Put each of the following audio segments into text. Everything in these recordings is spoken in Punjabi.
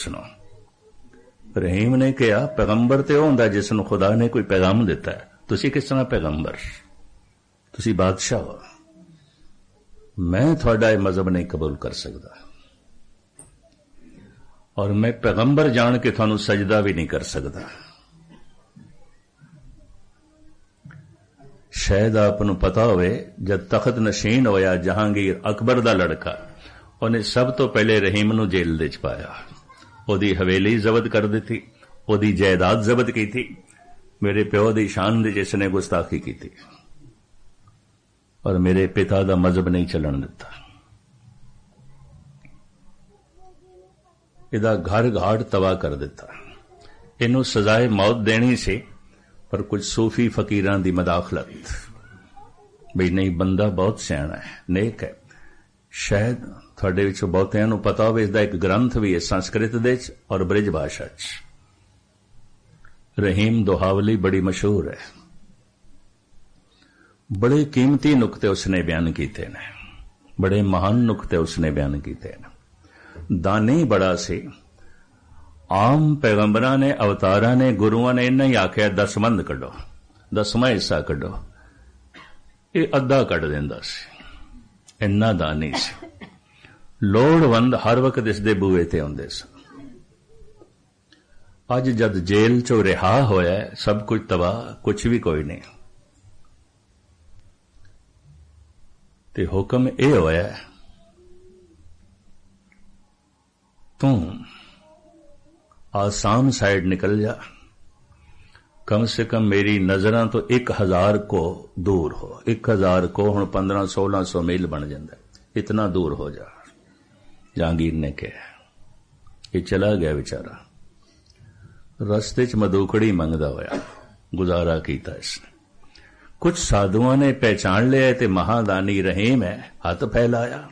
ਸੁਣੋ। ਰਹੀਮ ਨੇ ਕਿਹਾ ਪੈਗੰਬਰ ਤੇ ਉਹ ਹੁੰਦਾ ਜਿਸ ਨੂੰ ਖੁਦਾ ਨੇ ਕੋਈ ਪੈਗਾਮ ਦਿੱਤਾ ਹੈ। ਤੁਸੀਂ ਕਿਸ ਤਰ੍ਹਾਂ ਪੈਗੰਬਰ? ਤੁਸੀਂ ਬਾਦਸ਼ਾਹ ਹੋ। ਮੈਂ ਤੁਹਾਡਾ ਇਹ ਮਜ਼ਹਬ ਨਹੀਂ ਕਬੂਲ ਕਰ ਸਕਦਾ ਔਰ ਮੈਂ ਪੈਗੰਬਰ ਜਾਣ ਕੇ ਤੁਹਾਨੂੰ ਸਜਦਾ ਵੀ ਨਹੀਂ ਕਰ ਸਕਦਾ। ਸ਼ਾਇਦ ਆਪ ਨੂੰ ਪਤਾ ਹੋਵੇ ਜਦ ਤਖਤ ਨਸ਼ੀਨ ਹੋਇਆ ਜਹਾਂਗੀਰ ਅਕਬਰ ਦਾ ਲੜਕਾ, ਉਹਨੇ ਸਭ ਤੋਂ ਪਹਿਲੇ ਰਹੀਮ ਨੂੰ ਜੇਲ੍ਹ ਦੇ ਚ ਪਾਇਆ। ਉਹਦੀ ਹਵੇਲੀ ਜ਼ਬਤ ਕਰ ਦਿੱਤੀ, ਉਹਦੀ ਜਾਇਦਾਦ ਜ਼ਬਤ ਕੀਤੀ। ਮੇਰੇ ਪਿਓ ਦੀ ਸ਼ਾਨ ਦੀ ਜਿਸ ਨੇ ਗੁਸਤਾਖੀ ਕੀਤੀ ਔਰ ਮੇਰੇ ਪਿਤਾ ਦਾ ਮਜ਼ਹਬ ਨਹੀਂ ਚੱਲਣ ਦਿੱਤਾ। ਇਹਦਾ ਘਰ ਘਾਟ ਤਬਾਹ ਕਰ ਦਿੱਤਾ। ਇਹਨੂੰ ਸਜ਼ਾਏ ਮੌਤ ਦੇਣੀ ਸੀ ਪਰ ਕੁਝ ਸੂਫੀ ਫਕੀਰਾਂ ਦੀ ਮਦਾਖਲਤ, ਬਈ ਨਹੀਂ ਬੰਦਾ ਬਹੁਤ ਸਿਆਣਾ ਹੈ, ਨੇਕ ਹੈ। ਸ਼ਾਇਦ ਤੁਹਾਡੇ ਵਿੱਚੋਂ ਬਹੁਤਿਆਂ ਨੂੰ ਪਤਾ ਹੋਵੇ ਇਸਦਾ ਇੱਕ ਗ੍ਰੰਥ ਵੀ ਹੈ ਸੰਸਕ੍ਰਿਤ ਦੇ ਚ ਔਰ ਬ੍ਰਿਜ ਭਾਸ਼ਾ ਚ। ਰਹੀਮ ਦੁਹਾਵਲੀ ਬੜੀ ਮਸ਼ਹੂਰ ਹੈ। ਬੜੇ ਕੀਮਤੀ ਨੁਕਤੇ ਉਸਨੇ ਬਿਆਨ ਕੀਤੇ ਨੇ, ਬੜੇ ਮਹਾਨ ਨੁਕਤੇ ਉਸਨੇ ਬਿਆਨ ਕੀਤੇ ਨੇ। ਦਾਨੀ ਬੜਾ ਸੀ। ਆਮ ਪੈਗੰਬਰਾਂ ਨੇ, ਅਵਤਾਰਾਂ ਨੇ, ਗੁਰੂਆਂ ਨੇ ਇੰਨਾ ਹੀ ਆਖਿਆ 10 ਮੰਦ ਕੱਢੋ, 10ਵਾਂ ਹਿੱਸਾ ਕੱਢੋ। ਇਹ ਅੱਧਾ ਕੱਢ ਦਿੰਦਾ ਸੀ, ਇੰਨਾ ਦਾਨੀ ਸੀ। ਲੋੜਵੰਦ ਹਰ ਵਕਤ ਇਸ ਦੇ ਬੂਹੇ ਤੇ ਆਉਂਦੇ ਸਨ। ਅੱਜ ਜਦ ਜੇਲ੍ਹ ਚੋਂ ਰਿਹਾ ਹੋਇਆ, ਸਭ ਕੁਝ ਤਬਾਹ, ਕੁਝ ਵੀ ਕੋਈ ਨਹੀਂ, ਤੇ ਹੁਕਮ ਇਹ ਹੋਇਆ ਤੂੰ ਆਸਾਮ ਸਾਈਡ ਨਿਕਲ ਜਾ, ਕਮ ਸੇ ਕਮ ਮੇਰੀ ਨਜ਼ਰਾਂ ਤੋਂ 1000 ਕੋ ਦੂਰ ਹੋ। 1000 ਕੋ ਹੁਣ 1500-1600 ਮੀਲ ਬਣ ਜਾਂਦਾ, ਇਤਨਾ ਦੂਰ ਹੋ ਜਾ। ਜਹਾਂਗੀਰ ਨੇ ਕਿਹਾ। ਇਹ ਚਲਾ ਗਿਆ ਵਿਚਾਰਾ, ਰਸਤੇ ਚ ਮਦੂਕੜੀ ਮੰਗਦਾ ਹੋਇਆ ਗੁਜ਼ਾਰਾ ਕੀਤਾ ਇਸਨੇ। ਕੁਝ ਸਾਧੂਆਂ ਨੇ ਪਹਿਚਾਣ ਲਿਆ ਤੇ ਮਹਾਦਾਨੀ ਰਹੀਮ ਹੈ, ਹੱਥ ਫੈਲਾਇਆ।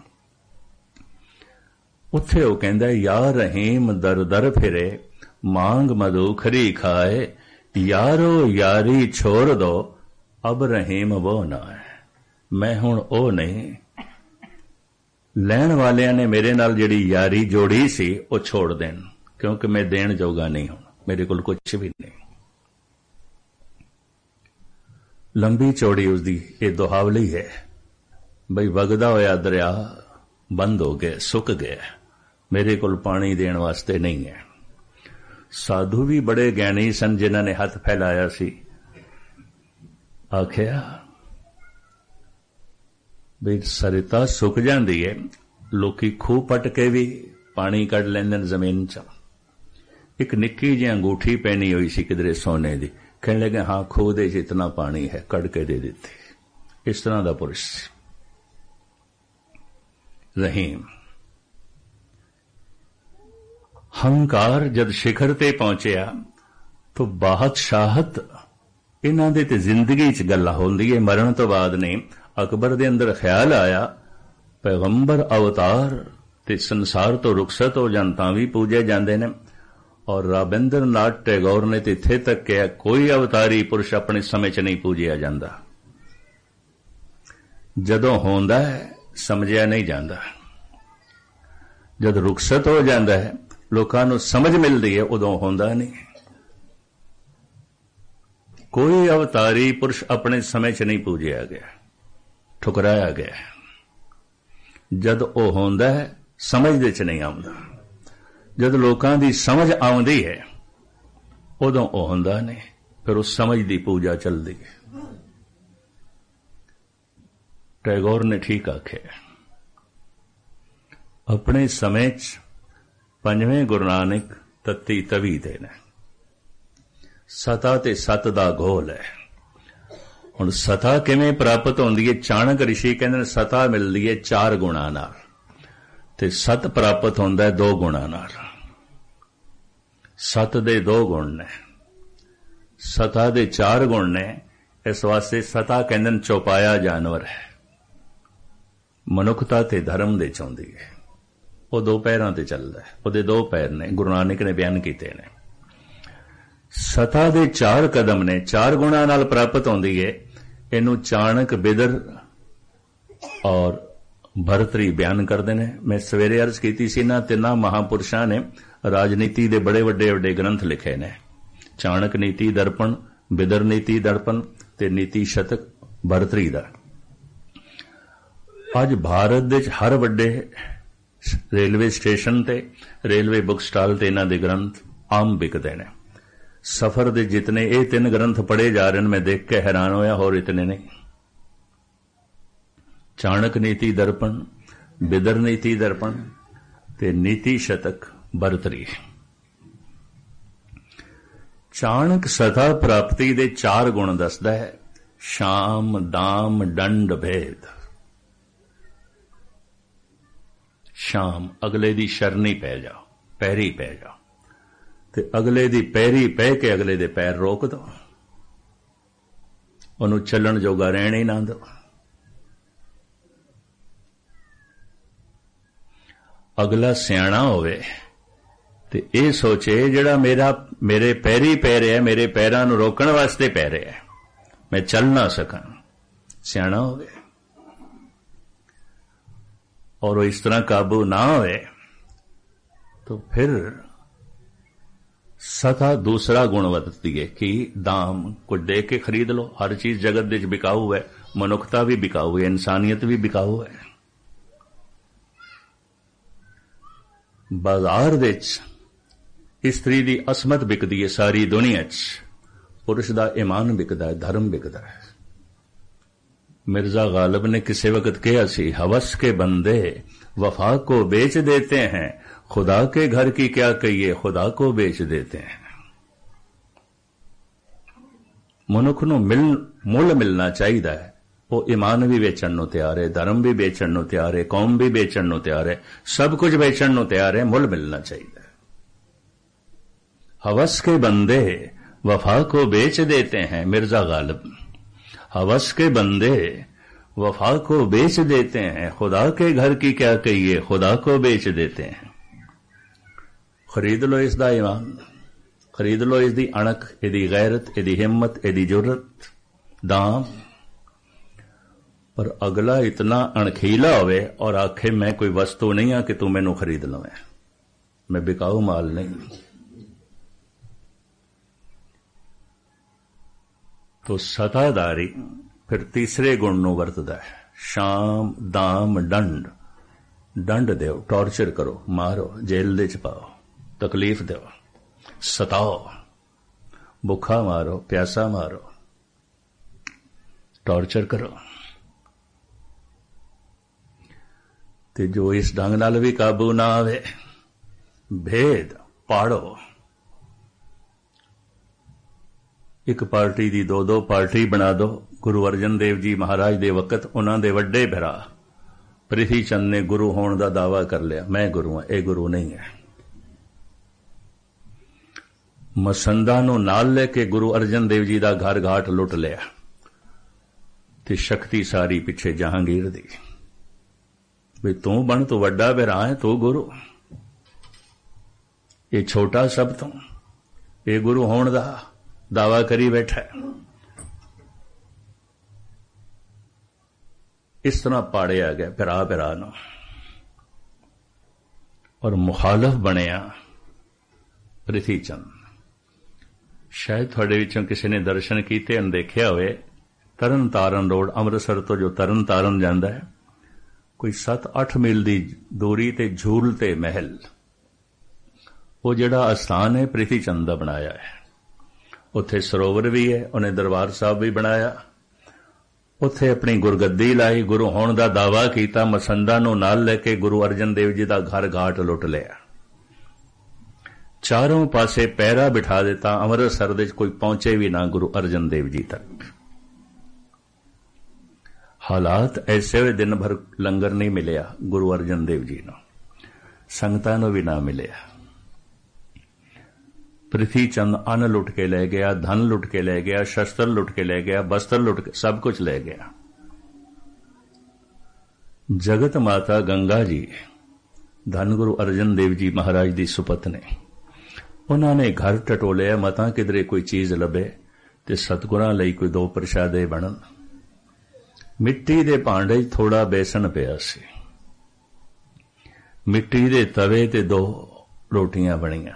ਉੱਥੇ ਉਹ ਕਹਿੰਦਾ ਯਾ ਰਹੀਮ ਦਰ ਦਰ ਫਿਰੇ, मांग मधुखरी खाए, यारो यारी छोड़ दो, अब रहीम वो ना है। मैं हुण ओ नहीं। ਲੈਣ ਵਾਲਿਆਂ ਨੇ ਮੇਰੇ ਨਾਲ ਜਿਹੜੀ ਯਾਰੀ ਜੋੜੀ ਸੀ ਉਹ ਛੋੜ ਦੇਣ, ਕਿਉਂਕਿ ਮੈਂ ਦੇਣ ਜੋਗਾ ਨਹੀਂ ਹੁਣ, ਮੇਰੇ ਕੋਲ ਕੁਝ ਵੀ ਨਹੀਂ। ਲੰਬੀ ਚੌੜੀ ਉਸਦੀ ਇਹ ਦੁਹਾਵਲੀ ਹੈ ਬਈ ਵਗਦਾ ਹੋਇਆ ਦਰਿਆ ਬੰਦ ਹੋ ਗਿਆ, ਸੁੱਕ ਗਿਆ, ਮੇਰੇ ਕੋਲ ਪਾਣੀ ਦੇਣ ਵਾਸਤੇ ਨਹੀਂ ਹੈ। ਸਾਧੂ ਵੀ ਬੜੇ ਗਿਆਨੀ ਸਨ ਜਿਨ੍ਹਾਂ ਨੇ ਹੱਥ ਫੈਲਾਇਆ ਸੀ। ਆਖਿਆ ਵੀ ਸਰਿਤਾ ਸੁੱਕ ਜਾਂਦੀ ਹੈ, ਲੋਕੀ ਖੂਹ ਪੱਟ ਕੇ ਵੀ ਪਾਣੀ ਕੱਢ ਲੈਂਦੇ ਨੇ ਜ਼ਮੀਨ ਚ। ਇੱਕ ਨਿੱਕੀ ਜਿਹੀ ਅੰਗੂਠੀ ਪਹਿਨੀ ਹੋਈ ਸੀ ਕਿਧਰੇ ਸੋਨੇ ਦੀ, ਕਹਿਣ ਲੱਗੇ ਹਾਂ ਖੂਹ ਦੇ ਚ ਇਤਨਾ ਪਾਣੀ ਹੈ, ਕੱਢ ਕੇ ਦੇ ਦਿੱਤੀ। ਇਸ ਤਰ੍ਹਾਂ ਦਾ ਪੁਰਸ਼ ਸੀ ਰਹੀਮ। ਹੰਕਾਰ ਜਦ ਸਿਖਰ ਤੇ ਪਹੁੰਚਿਆ ਤਾਂ ਬਾਦਸ਼ਾਹਤ ਇਹਨਾਂ ਦੇ ਤੇ ਜ਼ਿੰਦਗੀ ਚ ਗੱਲਾਂ ਹੁੰਦੀ ਹੈ, ਮਰਨ ਤੋਂ ਬਾਅਦ ਨਹੀਂ। ਅਕਬਰ ਦੇ ਅੰਦਰ ਖਿਆਲ ਆਇਆ ਪੈਗੰਬਰ ਅਵਤਾਰ ਤੇ ਸੰਸਾਰ ਤੋਂ ਰੁਖਸਤ ਹੋ ਜਾਣ ਤਾਂ ਵੀ ਪੂਜੇ ਜਾਂਦੇ ਨੇ। ਔਰ ਰਾਬਿੰਦਰ ਨਾਥ ਟੈਗੋਰ ਨੇ ਤੇ ਇੱਥੇ ਤੱਕ ਕਿਹਾ ਕੋਈ ਅਵਤਾਰੀ ਪੁਰਸ਼ ਆਪਣੇ ਸਮੇਂ ਚ ਨਹੀਂ ਪੂਜਿਆ ਜਾਂਦਾ, ਜਦੋਂ ਹੁੰਦਾ ਹੈ ਸਮਝਿਆ ਨਹੀਂ ਜਾਂਦਾ। ਜਦ ਰੁਖਸਤ ਹੋ ਜਾਂਦਾ ਹੈ, ਲੋਕਾਂ ਨੂੰ ਸਮਝ ਮਿਲਦੀ ਹੈ, ਉਦੋਂ ਹੁੰਦਾ ਨਹੀਂ। ਕੋਈ ਅਵਤਾਰੀ ਪੁਰਸ਼ ਆਪਣੇ ਸਮੇਂ ਚ ਨਹੀਂ ਪੂਜਿਆ ਗਿਆ, ਠੁਕਰਾਇਆ ਗਿਆ। ਜਦ ਉਹ ਹੁੰਦਾ ਹੈ ਸਮਝ ਦੇ ਚ ਨਹੀਂ ਆਉਂਦਾ, ਜਦ ਲੋਕਾਂ ਦੀ ਸਮਝ ਆਉਂਦੀ ਹੈ ਉਦੋਂ ਉਹ ਹੁੰਦਾ ਨਹੀਂ, ਫਿਰ ਉਸ ਸਮਝ ਦੀ ਪੂਜਾ ਚੱਲਦੀ ਹੈ। ਟੈਗੋਰ ਨੇ ਠੀਕ ਆਖਿਆ, ਆਪਣੇ ਸਮੇਂ ਚ 5ਵੇਂ ਗੁਰੂ ਨਾਨਕ ਤੱਤੀ ਤਵੀ ਦੇ ਨੇ, ਸਤਾ ਤੇ ਸਤ ਦਾ ਘੋਲ ਹੈ। ਹੁਣ ਸਤਾ ਕਿਵੇਂ ਪ੍ਰਾਪਤ ਹੁੰਦੀ ਹੈ? ਚਾਣਕ ਰਿਸ਼ੀ ਕਹਿੰਦੇ ਨੇ ਸਤਾ ਮਿਲਦੀ ਹੈ 4 ਗੁਣਾਂ ਨਾਲ ਤੇ ਸਤ ਪ੍ਰਾਪਤ ਹੁੰਦਾ ਹੈ 2 ਗੁਣਾਂ ਨਾਲ। ਸਤ ਦੇ 2 ਗੁਣ ਨੇ, ਸਤਾ ਦੇ 4 ਗੁਣ ਨੇ। ਇਸ ਵਾਸਤੇ ਸਤਾ ਕਹਿੰਦੇ ਨੇ ਚੌਪਾਇਆ ਜਾਨਵਰ ਹੈ, ਮਨੁੱਖਤਾ ਤੇ ਧਰਮ ਦੇ ਚਾਹੁੰਦੀ ਹੈ। ਉਹ 2 ਪੈਰਾਂ ਤੇ ਚੱਲਦਾ ਹੈ, ਉਹਦੇ 2 ਪੈਰ ਨੇ, ਗੁਰੂ ਨਾਨਕ ਨੇ ਬਿਆਨ ਕੀਤੇ ਨੇ। ਸਤਾ ਦੇ 4 ਕਦਮ ਨੇ, 4 ਗੁਣਾਂ ਨਾਲ ਪ੍ਰਾਪਤ ਹੁੰਦੀ ਹੈ। ਇਹਨੂੰ ਚਾਣਕ, ਬਿਦਰ ਔਰ ਭਰਤਰੀ ਬਿਆਨ ਕਰਦੇ ਨੇ। ਮੈਂ ਸਵੇਰੇ ਅਰਜ਼ ਕੀਤੀ ਸੀ, ਇਹਨਾਂ 3 ਮਹਾਂਪੁਰਸ਼ਾਂ ਨੇ राजनीति के बड़े वड्डे वड्डे ग्रंथ लिखे ने, चाणक नीति दर्पण, बिदर नीति दर्पण ते नीति शतक भरतरी दा। अज भारत दे हर वड्डे रेलवे स्टेशन ते रेलवे बुक स्टाल ते इन्हां दे ग्रंथ आम बिकदे ने। सफर दे जितने ये 3 ग्रंथ पढ़े जा रहे हैं, मैं देख के हैरान होया, होर इतने नहीं। चाणक नीति दर्पण, बिदर नीति दर्पण ते नीति शतक भरतरी। चाणक सता प्राप्ति दे 4 गुण दसदा है, शाम, दाम, दंड, भेद। शाम, अगले दी शरणी पै जाओ, पैरी पै जाओ, ते अगले दी पैरी पै के अगले दे पैर रोक दो, उन्होंने चलन जोगा रहने ही ना दो। अगला सियाणा होवे ते ये सोचे जिहड़ा मेरे पैरी पै रहा है, मेरे पैरां नूं रोकण वास्ते पै रहा है, मैं चल ना सकां, सियाणा होवे। और वो इस तरह काबू ना होवे तो फिर सता दूसरा गुण वरतती है कि दाम, कुछ दे के खरीद लो। हर चीज जगत दे बिकाऊ है, मनुखता भी बिकाऊ है, इंसानियत भी बिकाऊ है। बाजार दे स्त्री दी असमत बिकदी है सारी दुनिया च, पुरुष दा ईमान बिकदा है, धर्म बिकदा है। मिर्जा गालिब ने किसी वक्त कहा सी, हवस के बंदे वफा को बेच देते हैं, खुदा के घर की क्या कहिए, खुदा को बेच देते हैं। मनुख नूं मुल मिलना चाहिए है। वो ईमान भी बेचण नूं तैयार है, धर्म भी बेचण नूं तैयार है, कौम भी बेचण नूं तैयार है, सब कुछ बेचण नूं तैयार है, मुल मिलना चाहिए। हवस के बंदे वफा को बेच देते हैं, मिर्जा गालिब। हवस के बंदे वफा को बेच देते हैं, खुदा के घर की क्या कहिए, खुदा को बेच देते हैं। खरीद लो इसदा ईमान, खरीद लो इसदी अणख, इहदी गैरत, इहदी हिम्मत, इहदी जुर्रत, दाम। पर अगला इतना अणखीला होवे और आखे मैं कोई वस्तु नहीं हाँ कि तू मैनू खरीद लवे, मैं बिकाऊ माल नहीं। तो सताधारी फिर तीसरे गुण नूं वरतदा है, शाम, दाम, दंड। दंड दो, टॉर्चर करो, मारो, जेल दे च पाओ, तकलीफ दो, सताओ, भुखा मारो, प्यासा मारो, टॉर्चर करो। ते जो इस ढंग नाल भी काबू ना आवे, भेद पाड़ो। एक पार्टी दी 2-2 पार्टी बना दो। गुरु अर्जन देव जी महाराज दे वक्त उन्हां दे वड्डे भरा प्रिथी चंद ने गुरु होने का दावा कर लिया, मैं गुरु हां, ये गुरु नहीं है। मसंदा नूं नाल लेके गुरु अर्जन देव जी का घर घाट लुट लिया ते शक्ति सारी पिछे जहांगीर दी। भी तू बन, तू वड्डा भरा है, तू गुरु, ये छोटा सब तो, ये गुरु होने का दावा करी बैठा है। इस तरह पाड़िया गया भरा भरा नूं, और मुखालफ बनिया प्रिथी चंद। शायद थोड़े विचों किसी ने दर्शन कीते अन देखिया होवे, तरन तारण रोड अमृतसर तो जो तरन तारण जांदा है, कोई 7-8 मील की दूरी ते झूल ते महल, वो जिहड़ा अस्थान है प्रिथी चंद दा बनाया है। उत्थे सरोवर भी है, उन्हें दरबार साहब भी बनाया, उत्थे अपनी गुरगद्दी लाई, गुरु होने का दावा किया, मसंदा नूं नाल लेके गुरु अर्जन देव जी का घर घाट लुट लिया, चारों पासे पैरा बिठा दिता, अमृतसर दे कोई पहुंचे भी ना गुरु अर्जन देव जी तक। हालात ऐसे हुए, दिन भर लंगर नहीं मिलिया गुरु अर्जन देव जी नूं, संगतां नूं भी ना मिलिया। प्रिथी चंद अन्न लुट के ले गया, धन लुट के ले गया, शस्त्र लुट के ले गया, वस्त्र लुट के, सब कुछ ले गया। जगत माता गंगा जी धन गुरु अर्जन देव जी महाराज की सुपत्नी, उन्होंने घर टटोलिया, मतां किधरे कोई चीज लभे ते सतगुरां लई कोई 2 प्रशादे बनन। मिट्टी दे भांडे थोड़ा बेसन पिया सी, मिट्टी दे तवे ते 2 रोटियां बनियां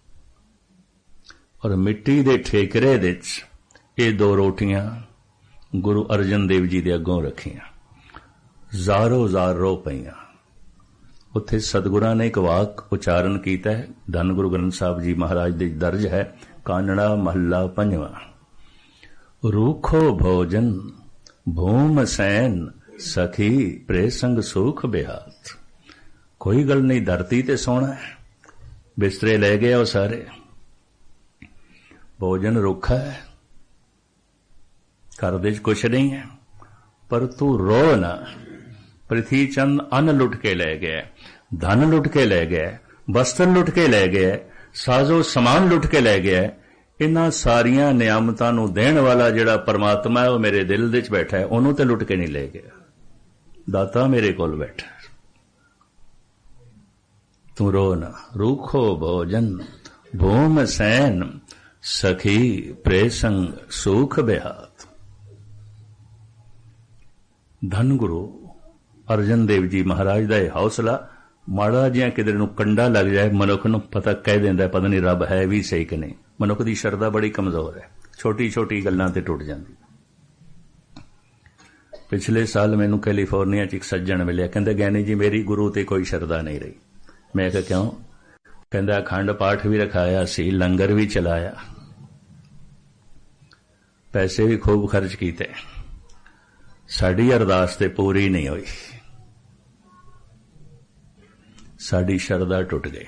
और मिट्टी दे ठेकरे दे ये 2 रोटियां गुरु अर्जन देव जी दे अगों रखियां। ਜ਼ਾਰੋ ਜ਼ਾਰ रो पईयां। उत्थे सतगुरां ने एक वाक उचारण कीता है, धन गुरु ग्रंथ साहब जी महाराज दे दर्ज है, कानड़ा महला 5वां। रूखो भोजन भूम सैन सखी प्रेसंग सुख बेहात। कोई गल नहीं, धरती ते सोना है, बिस्तरे ले गए वो सारे, भोजन रुखा है, घर दे कुछ नहीं है, पर तू रो ना। पृथ्वी चंद अन्न लुट के ले गया, धन लुट के ले गया, वस्त्र लुट के ले गया, साजो समान लुट के ले गया। इन्हां सारियां नियामतां नूं देण वाला जिहड़ा परमात्मा है, वो मेरे दिल दे च बैठा है, ओनू ते लुट के नहीं ले गया। दाता मेरे कोल बैठा, तू रो ना। रूखो भोजन भूम सैन सखी प्रेसंग सुख बेहात। धन गुरु अर्जन देव जी महाराज का यह हौसला, माड़ा जिहा किधर नूं कंडा लग जाए मनुख नूं पता कह देंदा पता नहीं रब है भी सही कि नहीं। मनुख की शरदा बड़ी कमजोर है, छोटी छोटी गल्लां ते टुट जांदी। पिछले साल मैनूं कैलीफोर्निया च एक सज्जण मिलिया, कहंदा ज्ञानी जी मेरी गुरु ते कोई शरदा नहीं रही। मैं कहा क्यों? कहंदा अखंड पाठ भी रखाया सी, लंगर भी चलाया, पैसे भी खूब खर्च कीते, साडी अरदास ते पूरी नहीं हुई, साडी शरदा टुट गई।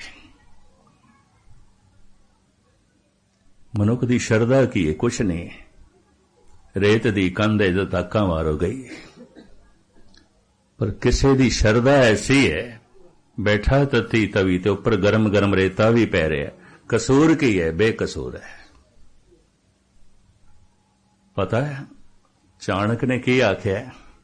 मनुख दी शरदा की है? कुछ नहीं, रेत दी कंध है जो ताका मारो गई। पर किसी दी शरदा ऐसी है, बैठा तती तवी ते ऊपर गरम गरम रेता भी पै रहा है, कसूर की है? बेकसूर है। पता है चाणक ने की आख्या?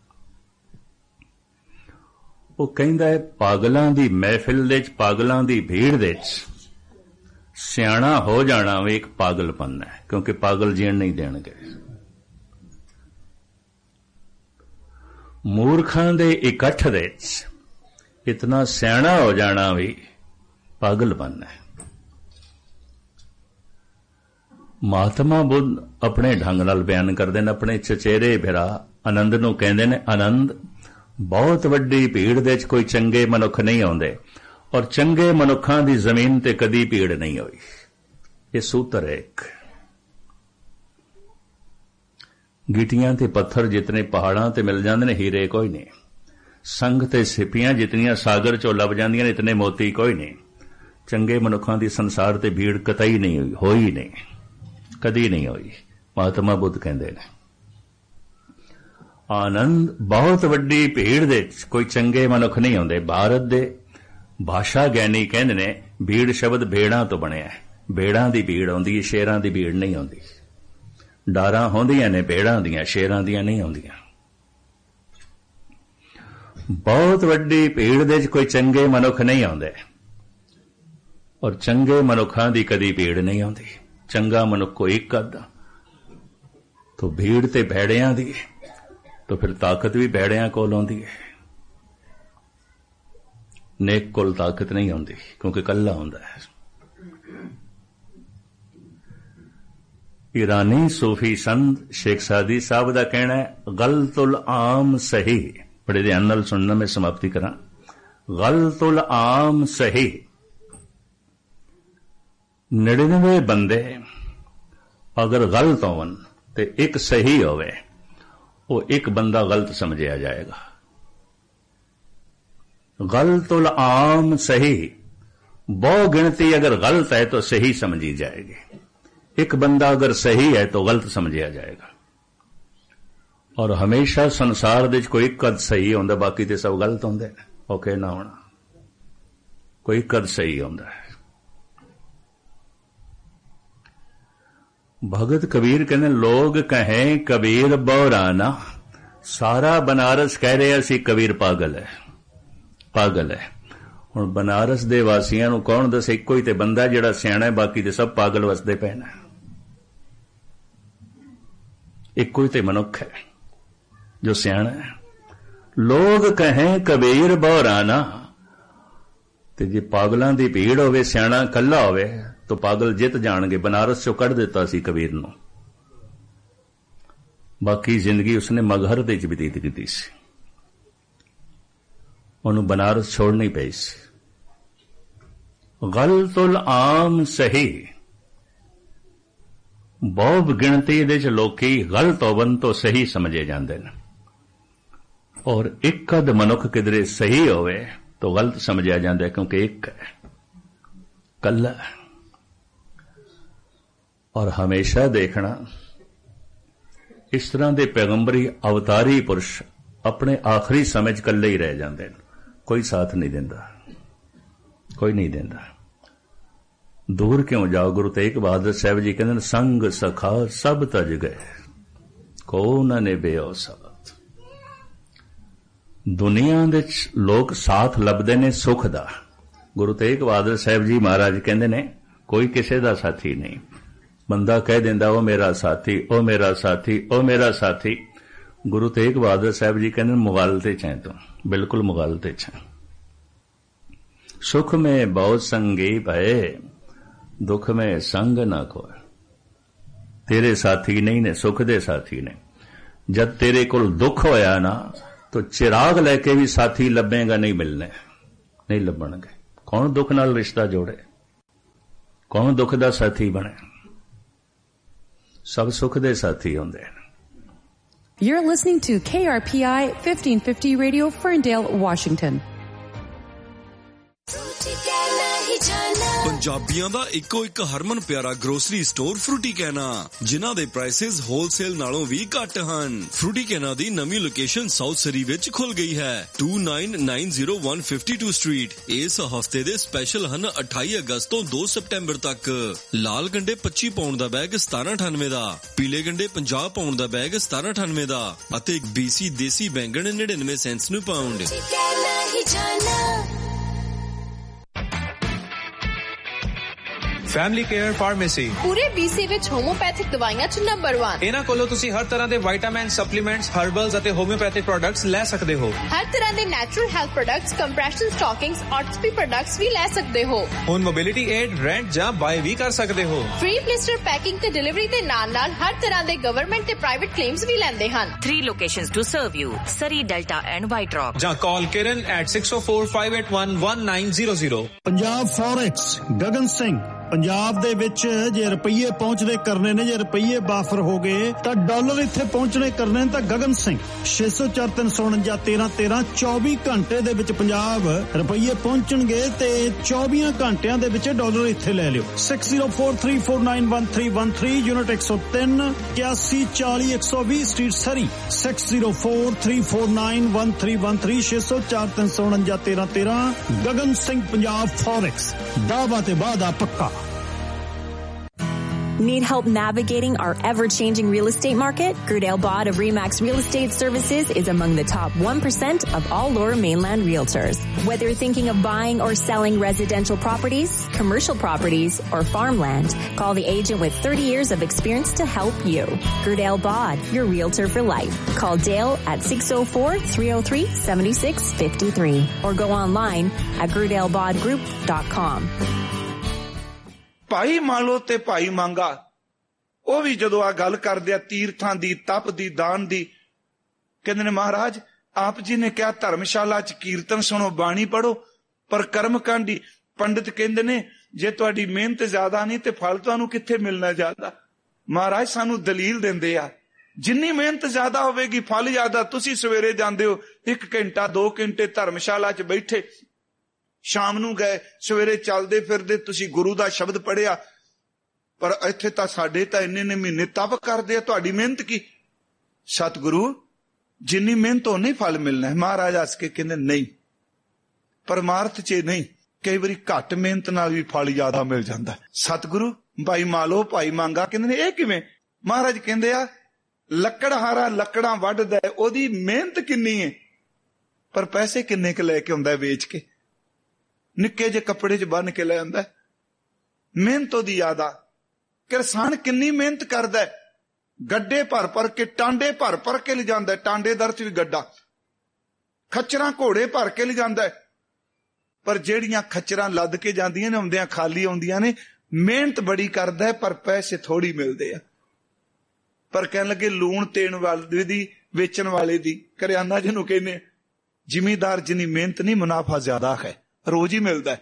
वो कहंदा है पागलों की महफिल दे च, पागलों की भीड़ दे च सियाणा हो जाना भी एक पागलपन है, क्योंकि पागल जीण नहीं देणगे। मूर्खां दे इकट्ठ दे च इतना सियाणा हो जाना भी पागलपन है। महात्मा बुद्ध अपने ढंग नाल बयान करते हैं, अपने चचेरे भिरा आनंद नूं कहंदे ने, आनंद बहुत वड्डी भीड़ दे च कोई चंगे मनुख नहीं आउंदे, और चंगे मनुखां दी जमीन ते कदी भीड़ नहीं होई। ये सूत्र है एक। गिटियां ते पत्थर जितने पहाड़ां ते मिल जांदे ने, हीरे कोई नहीं। संग ते सिपियां जितनियां सागर चों लभ जांदियां ने, इतने मोती कोई नहीं। चंगे मनुखां दी संसार ते भीड़ कतई नहीं हुई, होई नहीं, कदी नहीं हुई। महात्मा बुद्ध कहंदे ने आनंद बहुत वड्डी भीड़ दे कोई चंगे मनुख नहीं आउंदे। भारत दे भाषा ज्ञानी कहंदे ने भीड़ शब्द भेड़ां तो बनिया है, भेड़ां दी भीड़ आउंदी है, शेरां दी भीड़ नहीं आउंदी। डारां होंदियां ने भेड़ां दियां, शेरां दियां नहीं आउंदियां। बहुत वड्डी भीड़ दे कोई चंगे मनुख नहीं आउंदे, और चंगे मनुखां दी कदी भीड़ नहीं आउंदी। चंगा मनुख कोई एक अद्धा, तो भीड़ ते भेड़ियां दी, तो फिर ताकत भी भेड़ियां कोल आउंदी है। नेक कोल ताकत नहीं आउंदी, क्योंकि कल्ला हुंदा है। ईरानी सूफी संत शेख सादी साहब का कहना है, गलतुल आम सही। बड़े ध्यान नाल सुनना, मैं समाप्ति करा। गलतुल आम सही, 99 बंदे अगर गलत होवन ते एक सही होवे, वो एक बंदा गलत समझिया जाएगा। गलतुल आम सही, बहु गिनती अगर गलत है तो सही समझी जाएगी। एक बंदा अगर सही है तो गलत समझिया जाएगा। और हमेशा संसार दे कोई एक कद सही होंदा, बाकी ते सब गलत होंदे ने। ओके ना होना, कोई कद सही होंदा है। भगत कबीर कहने, लोग कहें कबीर बौराना, सारा बनारस कह रहे असी कबीर पागल है, पागल है। हुण बनारस दे वासियां नूं कौन दसे इक्को ही ते बंदा जिहड़ा सियाणा है, बाकी ते सब पागल वसदे पए ने। इक्को ही ते मनुख है जो सियाणा है। लोग कहें कबीर बौराना, ਤੇ ਜੇ ਪਾਗਲਾਂ ਦੀ ਭੀੜ ਹੋਵੇ, ਸਿਆਣਾ ਇਕੱਲਾ ਹੋਵੇ ਤਾਂ ਪਾਗਲ ਜਿੱਤ ਜਾਣਗੇ। ਬਨਾਰਸ ਚੋਂ ਕੱਢ ਦਿੱਤਾ ਸੀ ਕਬੀਰ ਨੂੰ। ਬਾਕੀ ਜ਼ਿੰਦਗੀ ਉਸਨੇ ਮਗਹਰ ਦੇ ਵਿੱਚ ਬਤੀਤ ਕੀਤੀ ਸੀ। ਉਹਨੂੰ ਬਨਾਰਸ ਛੋੜਨੀ ਪਈ ਸੀ। ਗਲਤੁਲ ਆਮ ਸਹੀ, ਬਹੁਤ ਗਿਣਤੀ ਦੇ ਚ ਲੋਕੀ ਗਲਤ ਹੋਵਨ ਤੋਂ ਸਹੀ ਸਮਝੇ ਜਾਂਦੇ ਨੇ, ਔਰ ਇੱਕ ਅਧ ਮਨੁੱਖ ਕਿਧਰੇ ਸਹੀ ਹੋਵੇ ਤਾਂ ਗਲਤ ਸਮਝਿਆ ਜਾਂਦਾ, ਕਿਉਂਕਿ ਇੱਕ ਹੈ, ਕੱਲਾ। ਔਰ ਹਮੇਸ਼ਾ ਦੇਖਣਾ ਇਸ ਤਰ੍ਹਾਂ ਦੇ ਪੈਗੰਬਰੀ ਅਵਤਾਰੀ ਪੁਰਸ਼ ਆਪਣੇ ਆਖਰੀ ਸਮੇਂ 'ਚ ਇਕੱਲੇ ਹੀ ਰਹਿ ਜਾਂਦੇ ਨੇ, ਕੋਈ ਸਾਥ ਨਹੀਂ ਦਿੰਦਾ, ਕੋਈ ਨਹੀਂ ਦਿੰਦਾ। ਦੂਰ ਕਿਉਂ ਜਾਓ? ਗੁਰੂ ਤੇਗ ਬਹਾਦਰ ਸਾਹਿਬ ਜੀ ਕਹਿੰਦੇ ਨੇ, ਸੰਗ ਸਖਾ ਸਭ ਤਜ ਗਏ, ਕੋ ਨ ਨਿਭਿਓ ਸਾਥ। ਦੁਨੀਆ ਦੇ ਲੋਕ ਸਾਥ ਲੱਭਦੇ ਨੇ ਸੁੱਖ ਦਾ। ਗੁਰੂ ਤੇਗ ਬਹਾਦਰ ਸਾਹਿਬ ਜੀ ਮਹਾਰਾਜ ਕਹਿੰਦੇ ਨੇ, ਕੋਈ ਕਿਸੇ ਦਾ ਸਾਥੀ ਨਹੀਂ। ਬੰਦਾ ਕਹਿ ਦਿੰਦਾ ਉਹ ਮੇਰਾ ਸਾਥੀ, ਉਹ ਮੇਰਾ ਸਾਥੀ, ਉਹ ਮੇਰਾ ਸਾਥੀ। ਗੁਰੂ ਤੇਗ ਬਹਾਦਰ ਸਾਹਿਬ ਜੀ ਕਹਿੰਦੇ ਮੁਗਾਲਤੇ ਚ ਹੈ ਤੂੰ, ਬਿਲਕੁਲ ਮੁਗਾਲਤੇ ਚ ਹੈ। ਸੁਖ में बहुत संगी भये, दुख में संग ना कोई। तेरे साथी नहीं ने, सुख दे साथी ने। जब तेरे कोल दुख होया ना तो चिराग लैके भी साथी लभेगा, नहीं मिलने, नहीं लभणगे। कौन दुख नाल रिश्ता जोड़े, कौन दुख दा साथी बने? सब सुख दे साथी होंदे ने। You're listening to KRPI 1550 Radio, Ferndale, Washington. ਪੰਜਾਬੀਆਂ ਦਾ ਇੱਕੋ ਇੱਕ ਹਰਮਨ ਪਿਆਰਾ ਗਰੋਸਰੀ ਸਟੋਰ ਫਰੂਟੀ ਕੈਨਾ, ਜਿਨ੍ਹਾਂ ਦੇ ਪ੍ਰਾਈਸਿਸ ਹੋਲਸੇਲ ਨਾਲੋਂ ਵੀ ਘੱਟ ਹਨ। ਫਰੂਟੀ ਕੈਨਾ ਦੀ ਨਵੀਂ ਲੋਕੇਸ਼ਨ ਸਾਊਥ ਸਰੀ ਵਿੱਚ ਖੁੱਲ ਗਈ ਹੈ, 2990 ਸਟਰੀਟ। ਇਸ ਹਫਤੇ ਦੇ ਸਪੈਸ਼ਲ ਹਨ 28 ਅਗਸਤ ਤੋਂ 2 ਸਤੰਬਰ ਤੱਕ। ਲਾਲ ਗੰਡੇ 25 ਪਾਉਂਡ ਦਾ ਬੈਗ 1798 ਦਾ, ਪੀਲੇ ਗੰਡੇ 50 ਪਾਉਂਡ ਦਾ ਬੈਗ 1798 ਦਾ ਅਤੇ BC ਦੇਸੀ ਬੈਂਗਣ 99 ਸੈਂਟਸ ਨੂੰ ਪਾਉਂਡ। ਫੈਮਿਲੀ ਕੇਅਰ ਫਾਰਮੇਸੀ ਪੂਰੇ BC ਵਿੱਚ ਹੋਮੋਪੈਥਿਕ ਦਵਾਈਆਂ 'ਚ ਨੰਬਰ 1। ਇਹਨਾਂ ਕੋਲੋਂ ਤੁਸੀਂ ਹਰ ਤਰ੍ਹਾਂ ਦੇ ਵਿਟਾਮਿਨ, ਸਪਲੀਮੈਂਟਸ, ਹਰਬਲਸ ਅਤੇ ਹੋਮਿਓਪੈਥਿਕ ਪ੍ਰੋਡਕਟਸ ਲੈ ਸਕਦੇ ਹੋ। ਹਰ ਤਰ੍ਹਾਂ ਦੇ natural health products, compression ਸਟਾਕਿੰਗਸ, ਆਰਥੋਪੀ products ਵੀ ਲੈ ਸਕਦੇ ਹੋ। ਹੁਣ ਮੋਬਿਲਿਟੀ ਏਡ, ਰੈਂਟ ਜਾਂ ਬਾਏ ਵੀ ਕਰ ਸਕਦੇ ਹੋ। ਫ੍ਰੀ ਬਲਿਸਟਰ ਪੈਕਿੰਗ ਤੇ ਡਿਲੀਵਰੀ ਦੇ ਨਾਲ-ਨਾਲ ਹਰ ਤਰ੍ਹਾਂ ਦੇ ਗਵਰਨਮੈਂਟ ਤੇ ਪ੍ਰਾਈਵੇਟ ਕਲੇਮਸ ਵੀ ਲੈਂਦੇ ਹਨ। 3 locations to serve you: Surrey, Delta and White Rock. ਜਾਂ ਕਾਲ ਕਿਰਨ at 6045811900। ਪੰਜਾਬ ਫੋਰੈਕਸ, ਗਗਨ ਸਿੰਘ। ਪੰਜਾਬ ਦੇ ਵਿੱਚ ਜੇ ਰੁਪਈਏ ਪਹੁੰਚਦੇ ਕਰਨੇ ਨੇ, ਜੇ ਰੁਪਈਏ ਬਾਫਰ ਹੋ ਗਏ ਤਾਂ ਡਾਲਰ ਇੱਥੇ ਪਹੁੰਚਣੇ ਕਰਨੇ ਨੇ ਤਾਂ ਗਗਨ ਸਿੰਘ 6043491313 24 ਘੰਟੇ ਦੇ ਵਿੱਚ ਪੰਜਾਬ ਰੁਪਈਏ ਪਹੁੰਚਣਗੇ ਤੇ 24 ਘੰਟਿਆਂ ਦੇ ਵਿੱਚ ਡਾਲਰ ਇੱਥੇ ਲੈ ਲਿਓ। 6043491313 ਯੂਨਿਟ 103 8140 ਸਟਰੀਟ ਸਰੀ, 6043491313 6043491313 ਗਗਨ ਸਿੰਘ ਪੰਜਾਬ ਫੋਰੈਕਸ। ਦਾਵਾ ਤੇ ਵਾਦਾ ਪੱਕਾ। Need help navigating our ever-changing real estate market? Gerdale Bod of Remax Real Estate Services is among the top 1% of all Lower Mainland realtors. Whether you're thinking of buying or selling residential properties, commercial properties, or farmland, call the agent with 30 years of experience to help you. Gerdale Bod, your realtor for life. Call Dale at 604-303-7653 or go online at GerdaleBodGroup.com. ਭਾਈ ਮਾਲੋ ਤੇ ਭਾਈ ਮੰਗਾ, ਉਹ ਵੀ ਜਦੋਂ ਆ ਗੱਲ ਕਰਦੇ ਆ ਤੀਰਥਾਂ ਦੀ, ਤਪ ਦੀ, ਦਾਨ ਦੀ, ਕਹਿੰਦੇ ਨੇ ਮਹਾਰਾਜ ਆਪ ਜੀ ਨੇ ਕਿਹਾ ਧਰਮਸ਼ਾਲਾ 'ਚ ਕੀਰਤਨ ਸੁਣੋ, ਬਾਣੀ ਪੜੋ, ਪਰ ਕਰਮ ਕਾਂਡੀ। ਪੰਡਿਤ ਕਹਿੰਦੇ ਨੇ ਜੇ ਤੁਹਾਡੀ ਮਿਹਨਤ ਜ਼ਿਆਦਾ ਨਹੀਂ ਤੇ ਫਲ ਤੁਹਾਨੂੰ ਕਿੱਥੇ ਮਿਲਣਾ ਜ਼ਿਆਦਾ। ਮਹਾਰਾਜ ਸਾਨੂੰ ਦਲੀਲ ਦਿੰਦੇ ਆ, ਜਿੰਨੀ ਮਿਹਨਤ ਜ਼ਿਆਦਾ ਹੋਵੇਗੀ ਫਲ ਜ਼ਿਆਦਾ। ਤੁਸੀਂ ਸਵੇਰੇ ਜਾਂਦੇ ਹੋ 1 ਘੰਟਾ 2 ਘੰਟੇ ਧਰਮਸ਼ਾਲਾ 'ਚ ਬੈਠੇ, ਸ਼ਾਮ ਨੂੰ ਗਏ, ਸਵੇਰੇ ਚੱਲਦੇ ਫਿਰਦੇ ਤੁਸੀਂ ਗੁਰੂ ਦਾ ਸ਼ਬਦ ਪੜਿਆ, ਪਰ ਇੱਥੇ ਤਾਂ ਸਾਡੇ ਤਾਂ ਇੰਨੇ ਮਹੀਨੇ ਤਪ ਕਰਦੇ ਆ, ਤੁਹਾਡੀ ਮਿਹਨਤ ਕੀ? ਸਤਿਗੁਰੂ ਜਿੰਨੀ ਮਿਹਨਤ ਉਹਨੇ ਫਲ ਮਿਲਣਾ ਹੈ। ਮਹਾਰਾਜ ਹੱਸ ਕੇ ਕਹਿੰਦੇ ਨਹੀਂ, ਪਰਮਾਰਥ 'ਚ ਨਹੀਂ, ਕਈ ਵਾਰੀ ਘੱਟ ਮਿਹਨਤ ਨਾਲ ਵੀ ਫਲ ਜ਼ਿਆਦਾ ਮਿਲ ਜਾਂਦਾ। ਸਤਿਗੁਰੂ ਭਾਈ ਮਾਲੋ ਭਾਈ ਮੰਗਾ ਕਹਿੰਦੇ ਨੇ ਇਹ ਕਿਵੇਂ? ਮਹਾਰਾਜ ਕਹਿੰਦੇ ਆ ਲੱਕੜਹਾਰਾ ਲੱਕੜਾਂ ਵੱਢਦਾ, ਉਹਦੀ ਮਿਹਨਤ ਕਿੰਨੀ ਹੈ ਪਰ ਪੈਸੇ ਕਿੰਨੇ ਕੁ ਲੈ ਕੇ ਆਉਂਦਾ ਵੇਚ ਕੇ। ਨਿੱਕੇ ਜਿਹੇ ਕੱਪੜੇ 'ਚ ਬੰਨ ਕੇ ਲੈ ਆਉਂਦਾ, ਮਿਹਨਤ ਉਹਦੀ ਜ਼ਿਆਦਾ। ਕਿਸਾਨ ਕਿੰਨੀ ਮਿਹਨਤ ਕਰਦਾ, ਗੱਡੇ ਭਰ ਭਰ ਕੇ, ਟਾਂਡੇ ਭਰ ਭਰ ਕੇ ਲਿਜਾਂਦਾ, ਟਾਂਡੇ ਦਰ 'ਚ ਵੀ ਗੱਡਾ, ਖੱਚਰਾਂ ਘੋੜੇ ਭਰ ਕੇ ਲਿਜਾਂਦਾ, ਪਰ ਜਿਹੜੀਆਂ ਖੱਚਰਾਂ ਲੱਦ ਕੇ ਜਾਂਦੀਆਂ ਨੇ ਆਉਂਦਿਆਂ ਖਾਲੀ ਆਉਂਦੀਆਂ ਨੇ। ਮਿਹਨਤ ਬੜੀ ਕਰਦਾ ਹੈ ਪਰ ਪੈਸੇ ਥੋੜੀ ਮਿਲਦੇ ਆ। ਪਰ ਕਹਿਣ ਲੱਗੇ ਲੂਣ ਤੇਣ ਵਾਲੇ ਦੀ, ਵੇਚਣ ਵਾਲੇ ਦੀ, ਕਰਿਆਨਾ ਜਿਹਨੂੰ ਕਹਿੰਦੇ, ਜ਼ਿਮੀਦਾਰ ਜਿੰਨੀ ਮਿਹਨਤ ਨਹੀਂ ਮੁਨਾਫਾ ਜ਼ਿਆਦਾ ਹੈ, ਰੋਜ਼ ਹੀ ਮਿਲਦਾ।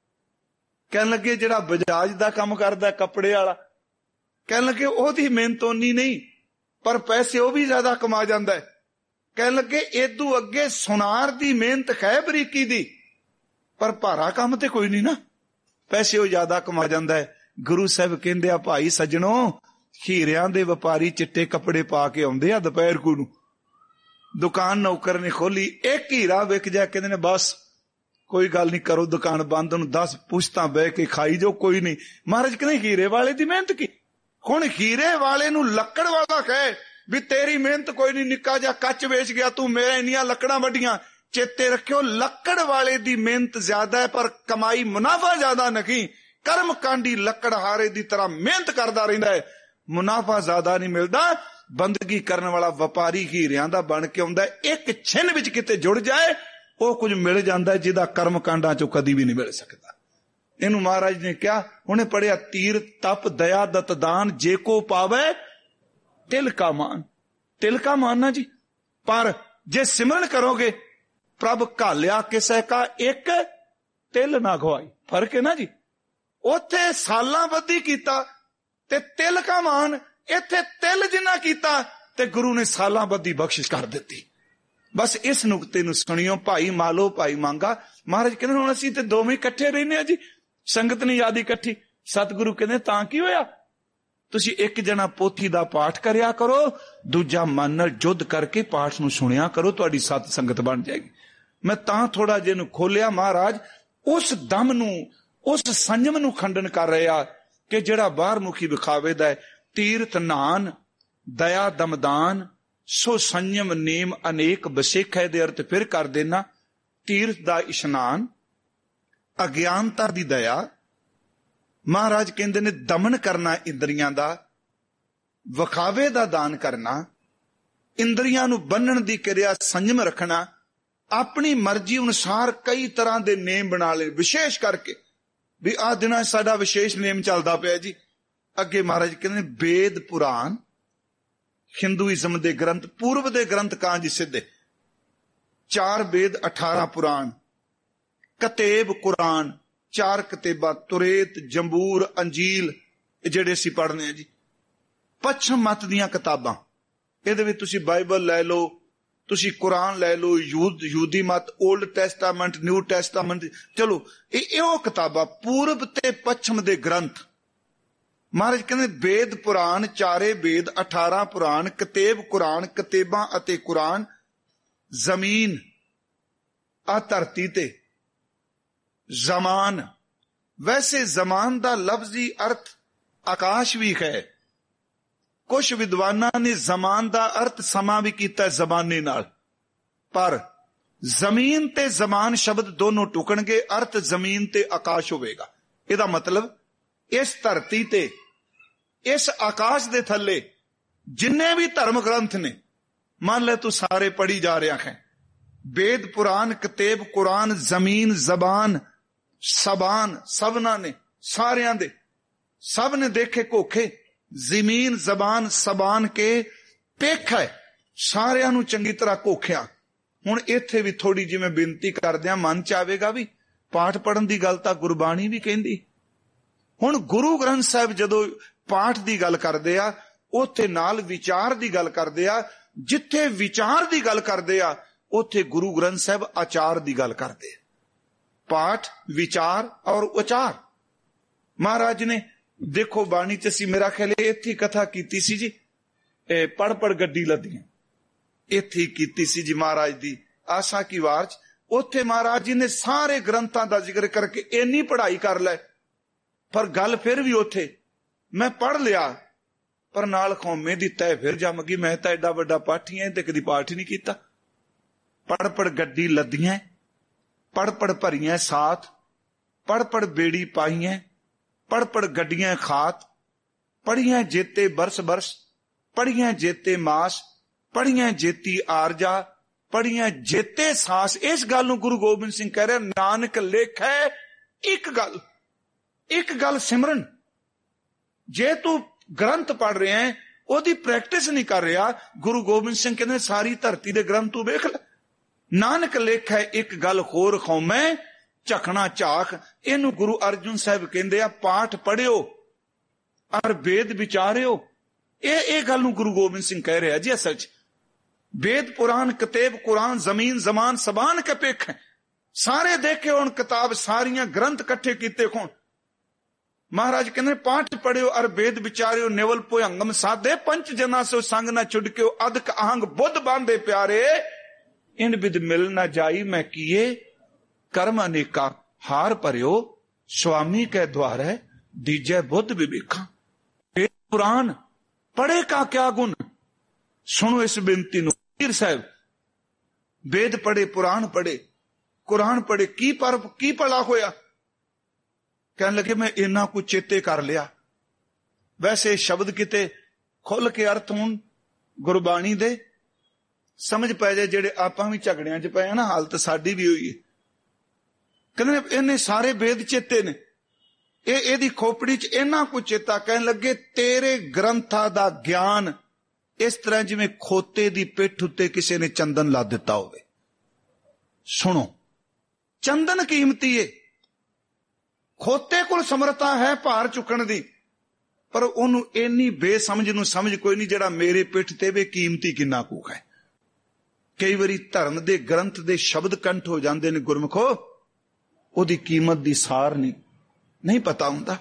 ਕਹਿਣ ਲੱਗੇ ਜਿਹੜਾ ਬਜਾਜ ਦਾ ਕੰਮ ਕਰਦਾ ਕੱਪੜੇ ਵਾਲਾ, ਕਹਿਣ ਲੱਗੇ ਉਹਦੀ ਮਿਹਨਤ ਓਨੀ ਨਹੀਂ ਪਰ ਪੈਸੇ ਉਹ ਵੀ ਜ਼ਿਆਦਾ ਕਮਾ ਜਾਂਦਾ ਹੈ। ਕਹਿਣ ਲੱਗੇ ਏਦੂ ਅੱਗੇ ਸੁਨਾਰ ਦੀ ਮਿਹਨਤ ਹੈ ਬਰੀਕੀ ਦੀ, ਪਰ ਭਾਰਾ ਕੰਮ ਤੇ ਕੋਈ ਨਹੀਂ ਨਾ, ਪੈਸੇ ਉਹ ਜ਼ਿਆਦਾ ਕਮਾ ਜਾਂਦਾ ਹੈ। ਗੁਰੂ ਸਾਹਿਬ ਕਹਿੰਦੇ ਆ ਭਾਈ ਸੱਜਣੋ, ਹੀਰਿਆਂ ਦੇ ਵਪਾਰੀ ਚਿੱਟੇ ਕੱਪੜੇ ਪਾ ਕੇ ਆਉਂਦੇ ਆ ਦੁਪਹਿਰ ਨੂੰ, ਦੁਕਾਨ ਨੌਕਰ ਨੇ ਖੋਲੀ, ਇੱਕ ਹੀਰਾ ਵਿਕ ਜਾ, ਕਹਿੰਦੇ ਨੇ ਬਸ ਕੋਈ ਗੱਲ ਨਹੀਂ, ਕਰੋ ਦੁਕਾਨ ਬੰਦ, ਉਹਨੂੰ 10 ਪੁਸ਼ਤਾਂ ਬਹਿ ਕੇ ਖਾਈ ਜੋ, ਕੋਈ ਨਹੀਂ। ਮਹਾਰਾਜ ਕਹਿੰਦੇ ਹੀਰੇ ਵਾਲੇ ਦੀ ਮਿਹਨਤ ਕੀ। ਹੁਣ ਹੀਰੇ ਵਾਲੇ ਨੂੰ ਲੱਕੜ ਵਾਲਾ ਕਹੇ ਵੀ ਤੇਰੀ ਮਿਹਨਤ ਕੋਈ ਨਹੀਂ, ਨਿੱਕਾ ਜਿਹਾ ਕੱਚ ਵੇਚ ਗਿਆ ਤੂੰ, ਮੇਰੇ ਇੰਨੀਆਂ ਲੱਕੜਾਂ ਵੱਡੀਆਂ। ਚੇਤੇ ਰੱਖਿਓ ਲੱਕੜ ਵਾਲੇ ਦੀ ਮਿਹਨਤ ਜ਼ਿਆਦਾ ਹੈ ਪਰ ਕਮਾਈ ਮੁਨਾਫਾ ਜ਼ਿਆਦਾ ਨਹੀਂ। ਕਰਮ ਕਾਂਡੀ ਲੱਕੜਹਾਰੇ ਦੀ ਤਰ੍ਹਾਂ ਮਿਹਨਤ ਕਰਦਾ ਰਹਿੰਦਾ ਹੈ, ਮੁਨਾਫਾ ਜ਼ਿਆਦਾ ਨਹੀਂ ਮਿਲਦਾ। ਬੰਦਗੀ ਕਰਨ ਵਾਲਾ ਵਪਾਰੀ ਹੀਰਿਆਂ ਦਾ ਬਣ ਕੇ ਆਉਂਦਾ, ਇੱਕ ਛਿਨ ਵਿੱਚ ਕਿਤੇ ਜੁੜ ਜਾਏ ਉਹ ਕੁਝ ਮਿਲ ਜਾਂਦਾ ਜਿਹਦਾ ਕਰਮ ਕਾਂਡਾਂ ਚੋਂ ਕਦੀ ਵੀ ਨਹੀਂ ਮਿਲ ਸਕਦਾ। ਇਹਨੂੰ ਮਹਾਰਾਜ ਨੇ ਕਿਹਾ, ਉਹਨੇ ਪੜਿਆ, ਤੀਰ ਤਪ ਦਇਆ ਦਤ ਦਾਨ ਜੇ ਕੋ ਪਾਵੇ ਤਿਲ ਕਾ ਮਾਨ। ਤਿਲ ਕਾ ਮਾਨ ਨਾ ਜੀ, ਪਰ ਜੇ ਸਿਮਰਨ ਕਰੋਗੇ ਪ੍ਰਭ ਘਾਲਿਆ ਕਿਸੇ ਕਾ ਇੱਕ ਤਿਲ ਨਾ ਗਵਾਈ। ਫਰਕ ਹੈ ਨਾ ਜੀ, ਉੱਥੇ ਸਾਲਾਂ ਬੱਧੀ ਕੀਤਾ ਤੇ ਤਿਲ ਕਾ ਮਾਨ, ਇੱਥੇ ਤਿਲ ਜਿੰਨਾ ਕੀਤਾ ਤੇ ਗੁਰੂ ਨੇ ਸਾਲਾਂ ਬੱਧੀ ਬਖਸ਼ਿਸ਼ ਕਰ ਦਿੱਤੀ। ਬਸ ਇਸ ਨੁਕਤੇ ਨੂੰ ਸੁਣਿਓ, ਭਾਈ ਮਾਲੋ ਭਾਈ ਮੰਗਾ। ਮਹਾਰਾਜ ਕਹਿੰਦੇ ਹੁਣ ਅਸੀਂ ਤੇ ਦੋਵੇਂ ਇਕੱਠੇ ਰਹਿੰਦੇ ਆ ਜੀ, ਸੰਗਤ ਨਹੀਂ ਯਾਦ ਇਕੱਠੀ। ਸਤਿਗੁਰੂ ਕਹਿੰਦੇ ਤਾਂ ਕੀ ਹੋਇਆ, ਤੁਸੀਂ ਇੱਕ ਜਣਾ ਪੋਥੀ ਦਾ ਪਾਠ ਕਰਿਆ ਕਰੋ, ਦੂਜਾ ਮਨ ਨਾਲ ਜੁੱਧ ਕਰਕੇ ਪਾਠ ਨੂੰ ਸੁਣਿਆ ਕਰੋ, ਤੁਹਾਡੀ ਸਤ ਸੰਗਤ ਬਣ ਜਾਏਗੀ। ਮੈਂ ਤਾਂ ਥੋੜਾ ਜਿਹਾ ਨੂੰ ਖੋਲਿਆ, ਮਹਾਰਾਜ ਉਸ ਦਮ ਨੂੰ, ਉਸ ਸੰਜਮ ਨੂੰ ਖੰਡਨ ਕਰ ਰਿਹਾ ਕਿ ਜਿਹੜਾ ਬਾਹਰ ਮੁਖੀ ਵਿਖਾਵੇ ਦਾ ਹੈ। ਤੀਰਥ ਨਾਨ ਦਇਆ ਦਮਦਾਨ ਸੋ ਸੰਜਮ ਨੇਮ ਅਨੇਕ ਬਸੇਖੈ ਦੇ ਅਰਥ ਫਿਰ ਕਰ ਦੇਣਾ। ਤੀਰਥ ਦਾ ਇਸ਼ਨਾਨ, ਅਗਿਆਨਤਾ ਦੀ ਦਇਆ। ਮਹਾਰਾਜ ਕਹਿੰਦੇ ਨੇ ਦਮਨ ਕਰਨਾ ਇੰਦਰੀਆਂ ਦਾ, ਵਿਖਾਵੇ ਦਾ ਦਾਨ ਕਰਨਾ, ਇੰਦਰੀਆਂ ਨੂੰ ਬੰਨਣ ਦੀ ਕਿਰਿਆ ਸੰਜਮ ਰੱਖਣਾ, ਆਪਣੀ ਮਰਜ਼ੀ ਅਨੁਸਾਰ ਕਈ ਤਰ੍ਹਾਂ ਦੇ ਨੇਮ ਬਣਾ ਲੈ, ਵਿਸ਼ੇਸ਼ ਕਰਕੇ ਵੀ ਆਹ ਦਿਨਾਂ ਸਾਡਾ ਵਿਸ਼ੇਸ਼ ਨੇਮ ਚੱਲਦਾ ਪਿਆ ਜੀ। ਅੱਗੇ ਮਹਾਰਾਜ ਕਹਿੰਦੇ ਨੇ ਵੇਦ ਪੁਰਾਣ, ਹਿੰਦੂਇਜ਼ਮ ਦੇ ਗ੍ਰੰਥ, ਪੂਰਬ ਦੇ ਗ੍ਰੰਥ ਕਾਂ ਜੀ ਸਿੱਧੇ 4 ਵੇਦ 18 ਪੁਰਾਣ, ਕਤੇਬ ਕੁਰਾਨ 4 ਕਤੇਬਾਂ, ਤੁਰੇਤ ਜੰਬੂਰ ਅੰਜੀਲ, ਜਿਹੜੇ ਅਸੀਂ ਪੜ੍ਹਨੇ ਆ ਜੀ। ਪੱਛਮ ਮਤ ਦੀਆਂ ਕਿਤਾਬਾਂ, ਇਹਦੇ ਵਿੱਚ ਤੁਸੀਂ ਬਾਈਬਲ ਲੈ ਲਓ, ਤੁਸੀਂ ਕੁਰਾਨ ਲੈ ਲਓ, ਯਹੂਦੀ ਮਤ, ਓਲਡ ਟੈਸਟਾਮੈਂਟ, ਨਿਊ ਟੈਸਟਾਮੈਂਟ, ਚਲੋ ਇਹ ਉਹ ਕਿਤਾਬਾਂ, ਪੂਰਬ ਤੇ ਪੱਛਮ ਦੇ ਗ੍ਰੰਥ। ਮਹਾਰਾਜ ਕਹਿੰਦੇ ਵੇਦ ਪੁਰਾਣ, 4 ਵੇਦ 18 ਪੁਰਾਣ, ਕਤੇਬ ਕੁਰਾਨ, ਕਤੇਬਾਂ ਅਤੇ ਕੁਰਾਨ। ਜ਼ਮੀਨ, ਆ ਧਰਤੀ ਤੇ, ਜ਼ਮਾਨ, ਵੈਸੇ ਜ਼ਮਾਨ ਦਾ ਲਫ਼ਜ਼ੀ ਅਰਥ ਆਕਾਸ਼ ਵੀ ਹੈ। ਕੁਝ ਵਿਦਵਾਨਾਂ ਨੇ ਜ਼ਮਾਨ ਦਾ ਅਰਥ ਸਮਾਂ ਵੀ ਕੀਤਾ ਜ਼ਮਾਨੇ ਨਾਲ, ਪਰ ਜ਼ਮੀਨ ਤੇ ਜ਼ਮਾਨ ਸ਼ਬਦ ਦੋਨੋਂ ਟੁਕਣਗੇ, ਅਰਥ ਜ਼ਮੀਨ ਤੇ ਆਕਾਸ਼ ਹੋਵੇਗਾ। ਇਹਦਾ ਮਤਲਬ ਇਸ ਧਰਤੀ ਤੇ, ਇਸ ਆਕਾਸ਼ ਦੇ ਥੱਲੇ ਜਿੰਨੇ ਵੀ ਧਰਮ ਗ੍ਰੰਥ ਨੇ, ਮੰਨ ਲੈ ਤੂੰ ਸਾਰੇ ਪੜ੍ਹੀ ਜਾ ਰਿਹਾ ਹੈ, ਵੇਦ ਪੁਰਾਨ ਕਤੇਬ ਕੁਰਾਨ ਜ਼ਮੀਨ ਜ਼ਬਾਨ ਸਬਾਨ, ਸਭਨਾਂ ਨੇ, ਸਾਰਿਆਂ ਦੇ, ਸਭ ਨੇ ਦੇਖੇ ਕੋਖੇ, ਜ਼ਮੀਨ ਜ਼ਬਾਨ ਸਬਾਨ ਕੇ ਪੇਖ ਹੈ, ਸਾਰਿਆਂ ਨੂੰ ਚੰਗੀ ਤਰ੍ਹਾਂ ਕੋਖਿਆ। ਹੁਣ ਇੱਥੇ ਵੀ ਥੋੜੀ ਜਿਵੇਂ ਬੇਨਤੀ ਕਰਦਿਆਂ ਮਨ ਚ ਆਵੇਗਾ ਵੀ ਪਾਠ ਪੜਨ ਦੀ ਗੱਲ ਤਾਂ ਗੁਰਬਾਣੀ ਵੀ ਕਹਿੰਦੀ। ਹੁਣ ਗੁਰੂ ਗ੍ਰੰਥ ਸਾਹਿਬ ਜਦੋਂ ਪਾਠ ਦੀ ਗੱਲ ਕਰਦੇ ਆ, ਉੱਥੇ ਨਾਲ ਵਿਚਾਰ ਦੀ ਗੱਲ ਕਰਦੇ ਆ। ਜਿੱਥੇ ਵਿਚਾਰ ਦੀ ਗੱਲ ਕਰਦੇ ਆ, ਉੱਥੇ ਗੁਰੂ ਗ੍ਰੰਥ ਸਾਹਿਬ ਆਚਾਰ ਦੀ ਗੱਲ ਕਰਦੇ ਆ। ਪਾਠ, ਵਿਚਾਰ ਔਰ ਉਚਾਰ। ਮਹਾਰਾਜ ਨੇ ਦੇਖੋ ਬਾਣੀ ਚ ਅਸੀਂ, ਮੇਰਾ ਖਿਆਲ ਇੱਥੇ ਕਥਾ ਕੀਤੀ ਸੀ ਜੀ, ਪੜ ਪੜ ਗੱਡੀ ਲੱਦੀਆਂ, ਇੱਥੇ ਕੀਤੀ ਸੀ ਜੀ ਮਹਾਰਾਜ ਦੀ ਆਸਾ ਕੀ ਵਾਰ ਚ। ਉੱਥੇ ਮਹਾਰਾਜ ਜੀ ਨੇ ਸਾਰੇ ਗ੍ਰੰਥਾਂ ਦਾ ਜ਼ਿਕਰ ਕਰਕੇ ਇੰਨੀ ਪੜ੍ਹਾਈ ਕਰ ਲੈ, ਪਰ ਗੱਲ ਫਿਰ ਵੀ ਉੱਥੇ ਮੈਂ ਪੜ੍ਹ ਲਿਆ, ਪਰ ਨਾਲ ਕੌਮੇ ਦੀ ਤੈ ਫਿਰ ਜੰਮ ਗਈ। ਮੈਂ ਤਾਂ ਐਡਾ ਵੱਡਾ ਪਾਠੀ ਐ ਤੇ ਕਦੀ ਪਾਠ ਹੀ ਨਹੀਂ ਕੀਤਾ। ਪੜ ਪੜ ਗੱਡੀ ਲੱਦੀਆਂ, ਪੜ ਪੜ ਭਰੀਆਂ ਸਾਥ, ਪੜ ਪੜ ਬੇੜੀ ਪਾਈਆਂ, ਪੜ ਪੜ ਗੱਡੀਆਂ ਖਾਤ, ਪੜੀਆਂ ਜੇਤੇ ਬਰਸ ਬਰਸ, ਪੜੀਆਂ ਜੇਤੇ ਮਾਸ, ਪੜੀਆਂ ਜੇਤੀ ਆਰਜਾ, ਪੜੀਆਂ ਜੇਤੇ ਸਾਸ। ਇਸ ਗੱਲ ਨੂੰ ਗੁਰੂ ਗੋਬਿੰਦ ਸਿੰਘ ਕਹਿ ਰਿਹਾ, ਨਾਨਕ ਲੇਖੈ ਇੱਕ ਗੱਲ ਸਿਮਰਨ। ਜੇ ਤੂੰ ਗ੍ਰੰਥ ਪੜ ਰਿਹਾ ਹੈ, ਉਹਦੀ ਪ੍ਰੈਕਟਿਸ ਨਹੀਂ ਕਰ ਰਿਹਾ, ਗੁਰੂ ਗੋਬਿੰਦ ਸਿੰਘ ਕਹਿੰਦੇ ਸਾਰੀ ਧਰਤੀ ਦੇ ਗ੍ਰੰਥ ਤੂੰ ਵੇਖ ਲੈ। ਨਾਨਕ ਲੇਖੈ ਇੱਕ ਗੱਲ ਹੋਰ ਖੌਮੈ ਝਖਣਾ ਝਾਕ। ਇਹਨੂੰ ਗੁਰੂ ਅਰਜਨ ਸਾਹਿਬ ਕਹਿੰਦੇ ਆ, ਪਾਠ ਪੜਿਓ ਔਰ ਵੇਦ ਵਿਚਾਰਿਓ। ਇਹ ਗੱਲ ਨੂੰ ਗੁਰੂ ਗੋਬਿੰਦ ਸਿੰਘ ਕਹਿ ਰਿਹਾ ਜੀ। ਅਸਲ ਚ ਵੇਦ ਪੁਰਾਣ ਕਤੇਬ ਕੁਰਾਨ ਜ਼ਮੀਨ ਜ਼ਮਾਨ ਸਬਾਨ ਕੇ ਪੇਖ ਹੈ। ਸਾਰੇ ਦੇਖੇ ਹੁਣ ਕਿਤਾਬ, ਸਾਰੀਆਂ ਗ੍ਰੰਥ ਇਕੱਠੇ ਕੀਤੇ ਹੋਣ। ਮਹਾਰਾਜ ਕਹਿੰਦੇ ਪਾਠ ਪੜਿਓ ਔਰ ਵੇਦ ਵਿਚਾਰਿਓ, ਨਿਵਲ ਭੁਯੰਗਮ ਸਾਧੇ ਪੰਚ ਜਨਾ ਸੋ ਸੰਗ ਨਾ ਛੁਡਕਿਓ। ਅਦਕ ਅਹੰਗ ਬੁੱਧ ਬਾਂਧੇ ਪਿਆਰੇ, ਇਨ ਬਿਦ ਮਿਲ ਨਾ ਜਾਈ ਮੈਂ ਕੀਏ ਕਰਮ ਅਨੇਕਾ। ਹਾਰ ਭਰਿਓ ਸੁਆਮੀ ਕੈ ਦੁਆਰੈ, ਦੀਜੈ ਬੁੱਧ ਵਿਵੇਕਾਂ। ਵੇਦ ਪੁਰਾਣ ਪੜੇ ਕਾ ਕਿਆ ਗੁਣ। ਸੁਣੋ ਇਸ ਬੇਨਤੀ ਨੂੰ। ਪੀਰ ਸਾਹਿਬ ਵੇਦ ਪੜੇ, ਪੁਰਾਣ ਪੜੇ, ਕੁਰਾਨ ਪੜੇ, ਕੀ ਭਲਾ ਹੋਇਆ? ਕਹਿਣ ਲੱਗੇ ਮੈਂ ਇੰਨਾ ਕੁ ਚੇਤੇ ਕਰ ਲਿਆ। ਵੈਸੇ ਸ਼ਬਦ ਕਿਤੇ ਖੁੱਲ ਕੇ ਅਰਥ ਹੋਣ ਗੁਰਬਾਣੀ ਦੇ, ਸਮਝ ਪੈ ਜਾਏ। ਜਿਹੜੇ ਆਪਾਂ ਵੀ ਝਗੜਿਆਂ ਚ ਪਏ ਆ ਨਾ, ਹਾਲਤ ਸਾਡੀ ਵੀ ਹੋਈ ਹੈ। ਕਹਿੰਦੇ ਇਹਨੇ ਸਾਰੇ ਵੇਦ ਚੇਤੇ ਨੇ, ਇਹਦੀ ਖੋਪੜੀ ਚ ਇੰਨਾ ਕੁ ਚੇਤਾ। ਕਹਿਣ ਲੱਗੇ ਤੇਰੇ ਗ੍ਰੰਥਾਂ ਦਾ ਗਿਆਨ ਇਸ ਤਰ੍ਹਾਂ ਜਿਵੇਂ ਖੋਤੇ ਦੀ ਪਿੱਠ ਉੱਤੇ ਕਿਸੇ ਨੇ ਚੰਦਨ ਲਾ ਦਿੱਤਾ ਹੋਵੇ। ਸੁਣੋ, ਚੰਦਨ ਕੀਮਤੀ ਏ। ਖੋਤੇ ਕੋਲ ਸਮਰੱਥਾ ਹੈ ਭਾਰ ਚੁੱਕਣ ਦੀ, ਪਰ ਉਹਨੂੰ ਇੰਨੀ ਬੇਸਮਝ ਨੂੰ ਸਮਝ ਕੋਈ ਨਹੀਂ ਜਿਹੜਾ ਮੇਰੇ ਪਿੱਠ ਤੇ ਵੀ ਕੀਮਤੀ ਕਿੰਨਾ ਕੁ ਹੈ। ਕਈ ਵਾਰੀ ਧਰਮ ਦੇ ਗ੍ਰੰਥ ਦੇ ਸ਼ਬਦ ਕੰਠ ਹੋ ਜਾਂਦੇ ਨੇ ਗੁਰਮੁਖੋ, ਉਹਦੀ ਕੀਮਤ ਦੀ ਸਾਰ ਨਹੀਂ ਪਤਾ ਹੁੰਦਾ।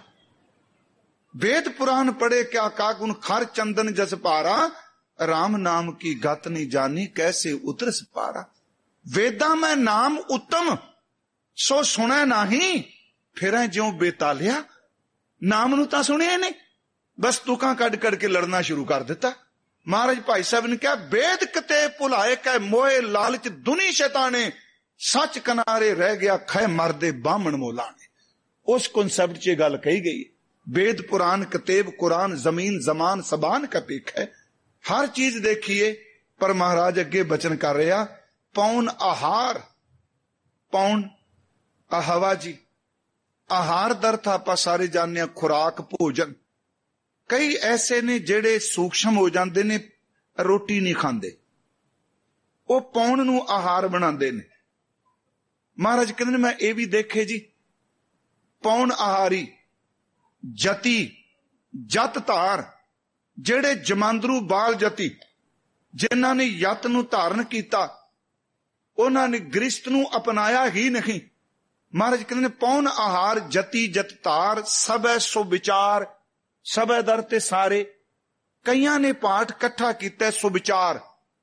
ਵੇਦ ਪੁਰਾਣ ਪੜੇ ਕਿਆ ਕਾਗੁਨ, ਖਰ ਚੰਦਨ ਜਸ ਭਾਰਾ, ਰਾਮ ਨਾਮ ਕੀ ਗਤ ਨਹੀਂ ਜਾਨੀ, ਕੈਸੇ ਉਤਰਸ ਪਾਰਾ। ਵੇਦਾਂ ਮੈਂ ਨਾਮ ਉੱਤਮ, ਸੋ ਸੁਣੈ ਨਹੀਂ, ਫਿਰਾਂ ਜਿਉਂ ਬੇਤਾਲਿਆ। ਨਾਮ ਨੂੰ ਤਾਂ ਸੁਣਿਆ ਨਹੀਂ, ਬਸ ਤੁਕਾਂ ਕੱਢ ਕੇ ਲੜਨਾ ਸ਼ੁਰੂ ਕਰ ਦਿੱਤਾ। ਮਹਾਰਾਜ ਭਾਈ ਸਾਹਿਬ ਨੇ ਕਿਹਾ ਵੇਦ ਕਿਤੇ ਭੁਲਾਏ ਕੈ ਮੋਏ ਲਾਲਚ ਦੁਨੀ ਸ਼ੈਤਾਨੇ, ਸੱਚ ਕਿਨਾਰੇ ਰਹਿ ਗਿਆ ਖੈ ਮਰਦੇ ਬਾਹਮਣ ਮੋਲਾਣੇ। ਉਸ ਕਨਸੈਪਟ 'ਚ ਇਹ ਗੱਲ ਕਹੀ ਗਈ। ਵੇਦ ਪੁਰਾਣ ਕਤੇਬ ਕੁਰਾਨ ਜ਼ਮੀਨ ਜ਼ਮਾਨ ਸਬਾਨ ਕਾ ਪੇਖ ਹੈ। ਹਰ ਚੀਜ਼ ਦੇਖੀਏ, ਪਰ ਮਹਾਰਾਜ ਅੱਗੇ ਬਚਨ ਕਰ ਰਿਹਾ, ਪੌਣ ਆਹਾਰ। ਪੌਣ ਹਵਾ ਜੀ, ਆਹਾਰ ਦਾ ਅਰਥ ਆਪਾਂ ਸਾਰੇ ਜਾਣਦੇ ਹਾਂ ਖੁਰਾਕ, ਭੋਜਨ। ਕਈ ਐਸੇ ਨੇ ਜਿਹੜੇ ਸੂਖਸ਼ਮ ਹੋ ਜਾਂਦੇ ਨੇ, ਰੋਟੀ ਨਹੀਂ ਖਾਂਦੇ, ਉਹ ਪੌਣ ਨੂੰ ਆਹਾਰ ਬਣਾਉਂਦੇ ਨੇ। ਮਹਾਰਾਜ ਕਹਿੰਦੇ ਨੇ ਮੈਂ ਇਹ ਵੀ ਦੇਖੇ ਜੀ, ਪੌਣ ਆਹਾਰੀ ਜਤੀ ਜਤ ਧਾਰ, ਜਿਹੜੇ ਜਮਾਂਦਰੂ ਬਾਲ ਜਤੀ, ਜਿਨ੍ਹਾਂ ਨੇ ਯਤ ਨੂੰ ਧਾਰਨ ਕੀਤਾ, ਉਹਨਾਂ ਨੇ ਗ੍ਰਿਸ਼ਤ ਨੂੰ ਅਪਣਾਇਆ ਹੀ ਨਹੀਂ। ਮਹਾਰਾਜ ਕਹਿੰਦੇ ਨੇ ਪੌਣ ਆਹਾਰ ਜਤੀ ਜਤ ਧਾਰ, ਸਭੈ ਸੋ ਵਿਚਾਰ। ਸਭੈ ਦਰ ਤੇ ਸਾਰੇ, ਕਈਆਂ ਨੇ ਪਾਠ ਇਕੱਠਾ ਕੀਤਾ ਸੁਵਿਚਾਰ।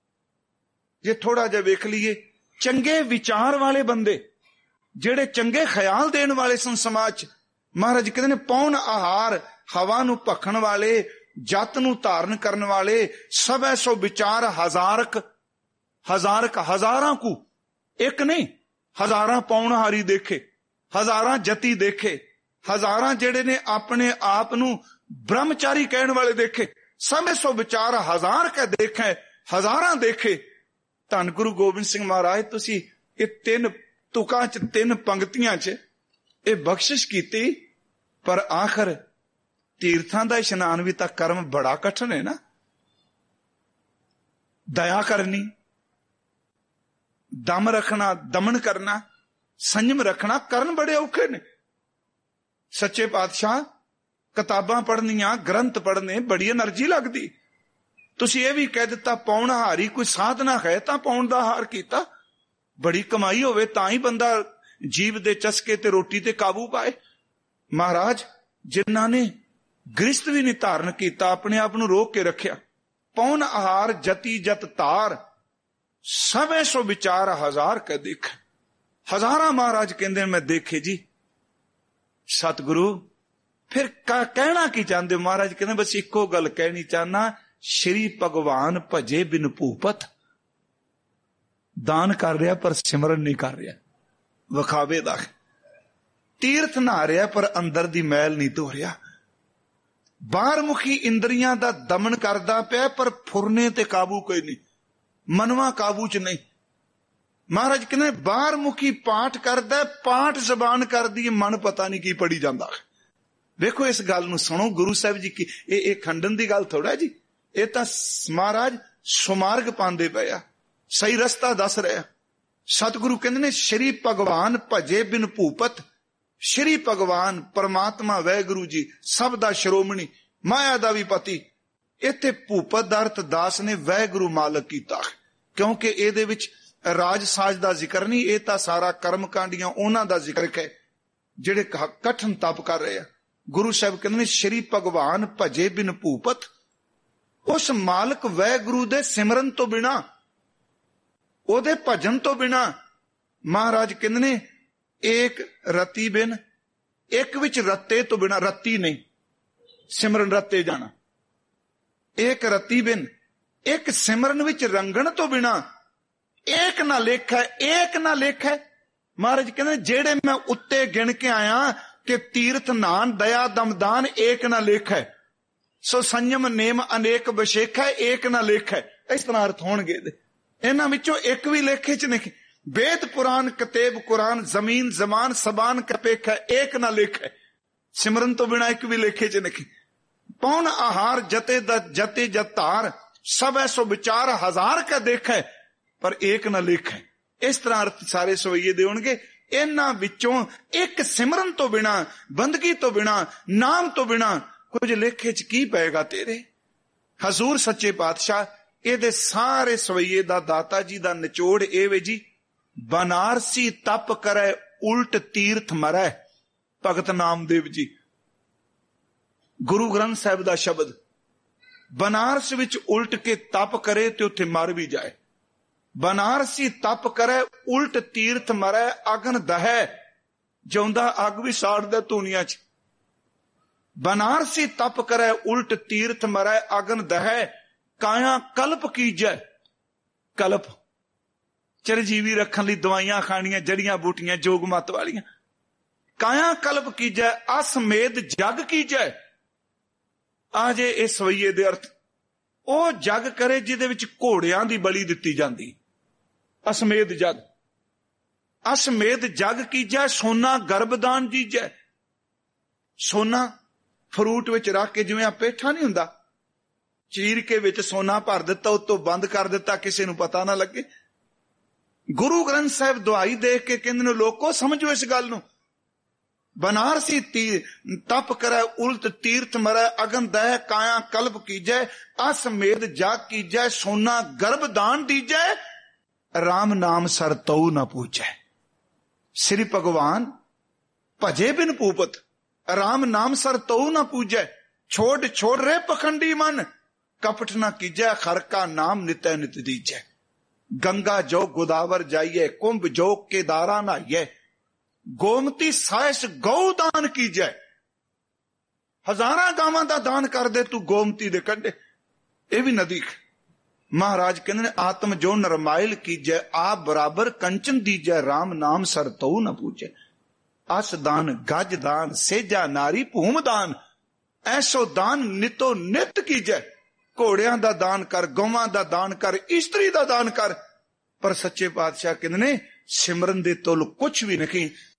ਜੇ ਥੋੜਾ ਜਿਹਾ ਵੇਖ ਲਈਏ, ਚੰਗੇ ਵਿਚਾਰ ਵਾਲੇ ਬੰਦੇ, ਜਿਹੜੇ ਚੰਗੇ ਖਿਆਲ ਦੇਣ ਵਾਲੇ ਸਨ ਸਮਾਜ 'ਚ। ਮਹਾਰਾਜ ਕਹਿੰਦੇ ਨੇ ਪੌਣ ਆਹਾਰ, ਹਵਾ ਨੂੰ ਭਖਣ ਵਾਲੇ, ਜਤ ਨੂੰ ਧਾਰਨ ਕਰਨ ਵਾਲੇ, ਸਭੈ ਸੋ ਵਿਚਾਰ। ਹਜ਼ਾਰਾਂ ਕੁ, ਇੱਕ ਨਹੀਂ, ਹਜ਼ਾਰਾਂ ਪੌਣਹਾਰੀ ਦੇਖੇ, ਹਜ਼ਾਰਾਂ ਜਤੀ ਦੇਖੇ, ਹਜ਼ਾਰਾਂ ਜਿਹੜੇ ਨੇ ਆਪਣੇ ਆਪ ਨੂੰ ਬ੍ਰਹਮਚਾਰੀ ਕਹਿਣ ਵਾਲੇ ਦੇਖੇ। ਸਭੈ ਸੋ ਵਿਚਾਰ ਹਜ਼ਾਰ ਕੇ ਦੇਖੇ, ਹਜ਼ਾਰਾਂ ਦੇਖੇ। ਧੰਨ ਗੁਰੂ ਗੋਬਿੰਦ ਸਿੰਘ ਮਹਾਰਾਜ, ਤੁਸੀਂ ਇਹ 3 ਤੁਕਾਂ 'ਚ 3 ਪੰਕਤੀਆਂ 'ਚ ਇਹ ਬਖਸ਼ਿਸ਼ ਕੀਤੀ, ਪਰ ਆਖਰ ਤੀਰਥਾਂ ਦਾ ਇਸ਼ਨਾਨ ਵੀ ਤਾਂ ਕਰਮ ਬੜਾ ਕਠਿਨ ਹੈ ਨਾ। ਦਇਆ ਕਰਨੀ, ਦਮ ਰੱਖਣਾ, ਦਮਨ ਕਰਨਾ, ਸੰਜਮ ਰੱਖਣਾ, ਕਰਨ ਬੜੇ ਔਖੇ ਨੇ। ਸੱਚੇ ਪਾਤਸ਼ਾਹ ਕਿਤਾਬਾਂ ਪੜ੍ਹਨੀਆਂ, ਗ੍ਰੰਥ ਪੜ੍ਹਨੇ, ਬੜੀ એનર્ਜੀ ਲੱਗਦੀ। ਤੁਸੀਂ ਇਹ ਵੀ ਕਹਿ ਦਿੱਤਾ ਪੌਣ ਹਾਰੀ, ਕੋਈ ਸਾਧਨਾ ਹੈ ਤਾਂ ਪੌਣ ਦਾ ਹਾਰ ਕੀਤਾ। ਬੜੀ ਕਮਾਈ ਹੋਵੇ ਤਾਂ ਹੀ ਬੰਦਾ ਜੀਵ ਦੇ ਚਸਕੇ ਤੇ ਰੋਟੀ ਤੇ ਕਾਬੂ ਪਾਏ। ਮਹਾਰਾਜ ਜਿਨ੍ਹਾਂ ਨੇ ਗ੍ਰਿਸ਼ਤ ਵੀ ਨਹੀਂ ਧਾਰਨ ਕੀਤਾ, ਆਪਣੇ ਆਪ ਨੂੰ ਰੋਕ ਕੇ ਰੱਖਿਆ। ਪੌਣ ਆਹਾਰ ਜਤੀ ਜਤ ਧਾਰ, ਸਭੈ ਸੋ ਵਿਚਾਰ ਹਜ਼ਾਰ ਕਾ ਦੇਖ। ਹਜ਼ਾਰਾਂ ਮਹਾਰਾਜ ਕਹਿੰਦੇ ਮੈਂ ਦੇਖੇ ਜੀ। ਸਤਿਗੁਰੂ ਫਿਰ ਕਹਿਣਾ ਕੀ ਚਾਹੁੰਦੇ? ਮਹਾਰਾਜ ਕਹਿੰਦੇ ਬਸ ਇੱਕੋ ਗੱਲ ਕਹਿਣੀ ਚਾਹਨਾ, ਸ਼੍ਰੀ ਭਗਵਾਨ ਭਜੇ ਬਿਨ ਭੂਪਤ। ਦਾਨ ਕਰ ਰਿਹਾ ਪਰ ਸਿਮਰਨ ਨਹੀਂ ਕਰ ਰਿਹਾ, ਵਿਖਾਵੇ ਦਾ। ਤੀਰਥ ਨਹਾ ਰਿਹਾ ਪਰ ਅੰਦਰ ਦੀ ਮੈਲ ਨਹੀਂ ਧੋ ਰਿਹਾ। ਬਾਹਰ ਮੁਖੀ ਇੰਦਰੀਆਂ ਦਾ ਦਮਨ ਕਰਦਾ ਪਿਆ, ਪਰ ਫੁਰਨੇ ਤੇ ਕਾਬੂ ਕੋਈ ਨਹੀਂ, ਮਨਵਾ ਕਾਬੂ ਚ ਨਹੀਂ। ਮਹਾਰਾਜ ਕਹਿੰਦੇ ਬਾਹਰ ਮੁਖੀ ਪਾਠ ਕਰਦਾ, ਪਾਠ ਜ਼ਬਾਨ ਕਰਦੀ ਹੈ, ਮਨ ਪਤਾ ਨਹੀਂ ਕੀ ਪੜੀ ਜਾਂਦਾ। ਵੇਖੋ ਇਸ ਗੱਲ ਨੂੰ ਸੁਣੋ, ਗੁਰੂ ਸਾਹਿਬ ਜੀ ਕੀ ਇਹ ਖੰਡਨ ਦੀ ਗੱਲ ਥੋੜਾ ਜੀ, ਇਹ ਤਾਂ ਮਹਾਰਾਜ ਸੁਮਾਰਗ ਪਾਉਂਦੇ ਪਏ ਆ, ਸਹੀ ਰਸਤਾ ਦੱਸ ਰਿਹਾ। ਸਤਿਗੁਰੂ ਕਹਿੰਦੇ ਨੇ ਸ਼੍ਰੀ ਭਗਵਾਨ ਭਜੇ ਬਿਨ ਭੂਪਤ। ਸ਼੍ਰੀ ਭਗਵਾਨ ਪਰਮਾਤਮਾ ਵਾਹਿਗੁਰੂ ਜੀ ਸਭ ਦਾ ਸ਼੍ਰੋਮਣੀ, ਮਾਇਆ ਦਾ ਵੀ ਪਤੀ। ਇੱਥੇ ਭੂਪਤ ਦਾ ਅਰਥ ਦਾਸ ਨੇ ਵਾਹਿਗੁਰੂ ਮਾਲਕ ਕੀਤਾ, ਕਿਉਂਕਿ ਇਹਦੇ ਵਿੱਚ ਰਾਜ ਸਾਜ ਦਾ ਜ਼ਿਕਰ ਨਹੀਂ, ਇਹ ਤਾਂ ਸਾਰਾ ਕਰਮ ਕਾਂਡੀਆਂ ਉਹਨਾਂ ਦਾ ਜ਼ਿਕਰ ਹੈ ਜਿਹੜੇ ਕਠਨ ਤਪ ਕਰ ਰਹੇ ਆ। ਗੁਰੂ ਸਾਹਿਬ ਕਹਿੰਦੇ ਨੇ ਸ਼੍ਰੀ ਭਗਵਾਨ ਭਜੇ ਬਿਨ ਭੂਪਤ। ਉਸ ਮਾਲਕ ਵਾਹਿਗੁਰੂ ਦੇ ਸਿਮਰਨ ਤੋਂ ਬਿਨਾ, ਉਹਦੇ ਭਜਨ ਤੋਂ ਬਿਨਾ, ਮਹਾਰਾਜ ਕਹਿੰਦੇ ਨੇ ਏਕ ਰਤੀ ਬਿਨ, ਇੱਕ ਵਿੱਚ ਰੱਤੇ ਤੋਂ ਬਿਨਾ, ਰੱਤੀ ਨਹੀਂ ਸਿਮਰਨ ਰੱਤੇ ਜਾਣਾ, ਏਕ ਰਤੀ ਬਿਨ, ਇੱਕ ਸਿਮਰਨ ਵਿੱਚ ਰੰਗਣ ਤੋਂ ਬਿਨਾ, ਏਕ ਨਾ ਲੇਖਾ, ਏਕ ਨਾ ਲੇਖਾ। ਮਹਾਰਾਜ ਕਹਿੰਦੇ ਜਿਹੜੇ ਮੈਂ ਉੱਤੇ ਗਿਣ ਕੇ ਆਇਆ ਕਿ ਤੀਰਥ ਨਾਨ ਦਇਆ ਦਮਦਾਨ ਏਕ ਨਾ ਲੇਖਾ, ਸੋ ਸੰਯਮ ਨੇਮ ਅਨੇਕ ਬਸ਼ੇਖਾ ਏਕ ਨਾ ਲੇਖਾ। ਇਸ ਤਰ੍ਹਾਂ ਅਰਥ ਹੋਣਗੇ। ਇਹਨਾਂ ਵਿੱਚੋਂ ਇੱਕ ਵੀ ਲੇਖੇ ਚ ਨਹੀਂ। ਵੇਦ ਪੁਰਾਨ ਕਤੇਬ ਕੁਰਾਨ ਜ਼ਮੀਨ ਜ਼ਮਾਨ ਸਬਾਨ ਕਪੇਖਾ ਏਕ ਨਾ ਲੇਖਾ। ਸਿਮਰਨ ਤੋਂ ਬਿਨਾ ਇੱਕ ਵੀ ਲੇਖੇ ਚ ਨਹੀਂ। ਪੌਣ ਆਹਾਰ ਜਤੇ ਜਤੇ ਜਤਾਰ ਸਭ ਐਸੋ ਵਿਚਾਰ ਹਜ਼ਾਰ ਕਾ ਦੇਖੈ ਪਰ ਏਕ ਨਾ ਲੇਖੈ। ਇਸ ਤਰ੍ਹਾਂ ਅਰਥ ਸਾਰੇ ਸਵਈਏ ਦੇ ਹੋਣਗੇ। ਇਹਨਾਂ ਵਿੱਚੋਂ ਇੱਕ ਸਿਮਰਨ ਤੋਂ ਬਿਨਾ, ਬੰਦਗੀ ਤੋਂ ਬਿਨਾ, ਨਾਮ ਤੋਂ ਬਿਨਾ ਕੁਝ ਲੇਖੇ ਚ ਕੀ ਪਏਗਾ ਤੇਰੇ। ਹਜ਼ੂਰ ਸੱਚੇ ਪਾਤਸ਼ਾਹ ਇਹਦੇ ਸਾਰੇ ਸਵਈਏ ਦਾ ਦਾਤਾ ਜੀ ਦਾ ਨਿਚੋੜ ਇਹ ਵੇ ਜੀ, ਬਨਾਰਸੀ ਤਪ ਕਰੈ ਉਲਟ ਤੀਰਥ ਮਰੈ। ਭਗਤ ਨਾਮਦੇਵ ਜੀ, ਗੁਰੂ ਗ੍ਰੰਥ ਸਾਹਿਬ ਦਾ ਸ਼ਬਦ, ਬਨਾਰਸ ਵਿੱਚ ਉਲਟ ਕੇ ਤਪ ਕਰੇ ਤੇ ਉੱਥੇ ਮਰ ਵੀ ਜਾਏ। ਬਨਾਰਸੀ ਤਪ ਕਰੈ ਉਲਟ ਤੀਰਥ ਮਰੈ, ਅਗਨ ਦਹੈ, ਜਿਉਂਦਾ ਅੱਗ ਵੀ ਸਾੜਦਾ ਧੂਣੀਆਂ ਚ। ਬਨਾਰਸੀ ਤਪ ਕਰੈ ਉਲਟ ਤੀਰਥ ਮਰੈ, ਅਗਨ ਦਹੈ, ਕਾਇਆ ਕਲਪ ਕੀਜੈ। ਕਲਪ ਚਰਜੀਵੀ ਰੱਖਣ ਲਈ ਦਵਾਈਆਂ ਖਾਣੀਆਂ, ਜੜੀਆਂ ਬੂਟੀਆਂ ਜੋਗ ਮਤ ਵਾਲੀਆਂ। ਕਾਇਆ ਕਲਪ ਕੀਜੈ ਅਸਮੇਧ ਜਗ ਕੀਜੈ। ਆ ਜੇ ਇਹ ਸਵਈਏ ਦੇ ਅਰਥ, ਉਹ ਜਗ ਕਰੇ ਜਿਹਦੇ ਵਿੱਚ ਘੋੜਿਆਂ ਦੀ ਬਲੀ ਦਿੱਤੀ ਜਾਂਦੀ। ਅਸਮੇਧ ਜਗ, ਅਸਮੇਧ ਜਗ ਕੀਜੈ, ਸੋਨਾ ਗਰਭਦਾਨ ਜੀਜੈ। ਸੋਨਾ ਫਰੂਟ ਵਿੱਚ ਰੱਖ ਕੇ, ਜਿਵੇਂ ਆ ਪੇਠਾ ਨਹੀਂ ਹੁੰਦਾ, ਚੀਰ ਕੇ ਵਿੱਚ ਸੋਨਾ ਭਰ ਦਿੱਤਾ, ਉੱਤੋਂ ਬੰਦ ਕਰ ਦਿੱਤਾ, ਕਿਸੇ ਨੂੰ ਪਤਾ ਨਾ ਲੱਗੇ। ਗੁਰੂ ਗ੍ਰੰਥ ਸਾਹਿਬ ਦੁਹਾਈ ਦੇਖ ਕੇ ਕਹਿੰਦੇ ਨੇ ਲੋਕੋ ਸਮਝੋ ਇਸ ਗੱਲ ਨੂੰ। ਬਨਾਰਸੀ ਤਪ ਕਰੈ ਉਲਟ ਤੀਰਥ ਮਰੈ, ਅਗਨ ਦਹਿ ਕਾਇਆ ਕਲਪ ਕੀਜੈ, ਅਸਮੇਧ ਜਗ ਕੀਜੈ, ਸੋਨਾ ਗਰਭਦਾਨ ਦੀਜੈ, ਰਾਮ ਨਾਮ ਸਰ ਤਉ ਨਾ ਪੂਜੈ। ਸ੍ਰੀ ਭਗਵਾਨ ਭਜੇ ਬਿਨ ਭੂਪਤ, ਰਾਮ ਨਾਮ ਸਰ ਤਉ ਨਾ ਪੂਜੈ। ਛੋੜ ਛੋੜ ਰੇ ਪਖੰਡੀ ਮਨ, ਕਪਟ ਨਾ ਕੀਜੈ, ਖਰ ਕਾ ਨਾਮ ਨਿਤੈ ਨਿਤ ਦੀਜੈ। ਗੰਗਾ ਜੋ ਗੋਦਾਵਰ ਜਾਈਏ, ਕੁੰਭ ਜੋ ਕੇਦਾਰਾ ਨਹਾਈਏ, ਗੋਮਤੀ ਸਾਇਸ ਗਊ ਦਾਨ ਕੀਜੈ। ਹਜ਼ਾਰਾਂ ਗਾਵਾਂ ਦਾ ਦਾਨ ਕਰ ਦੇ ਤੂੰ ਗੋਮਤੀ ਦੇ ਕੰਢੇ, ਇਹ ਵੀ ਨਦੀ। ਮਹਾਰਾਜ ਕਹਿੰਦੇ ਨੇ ਆਤਮ ਜੋ ਨਰਮਾਇਲ ਕੀਜੈ, ਆਪ ਬਰਾਬਰ ਕੰਚਨ ਦੀਜੈ, ਰਾਮ ਨਾਮ ਸਰ ਤਉ ਨ ਪੂਜੈ। ਅਸ ਦਾਨ ਗਜ ਦਾਨ ਸੇਜਾ ਨਾਰੀ ਭੂਮ ਦਾਨ, ਐਸੋ ਦਾਨ ਨਿਤੋ ਨਿਤ ਕੀਜੈ। ਘੋੜਿਆਂ ਦਾ ਦਾਨ ਕਰ, ਗਊਆਂ ਦਾ ਦਾਨ ਕਰ, ਇਸਤਰੀ ਦਾ ਦਾਨ ਕਰ। ਪਰ ਸੱਚੇ ਪਾਤਸ਼ਾਹ ਕਹਿੰਦੇ ਨੇ ਸਿਮਰਨ ਦੇ ਤੁਲ ਕੁਛ ਵੀ ਨਹੀਂ।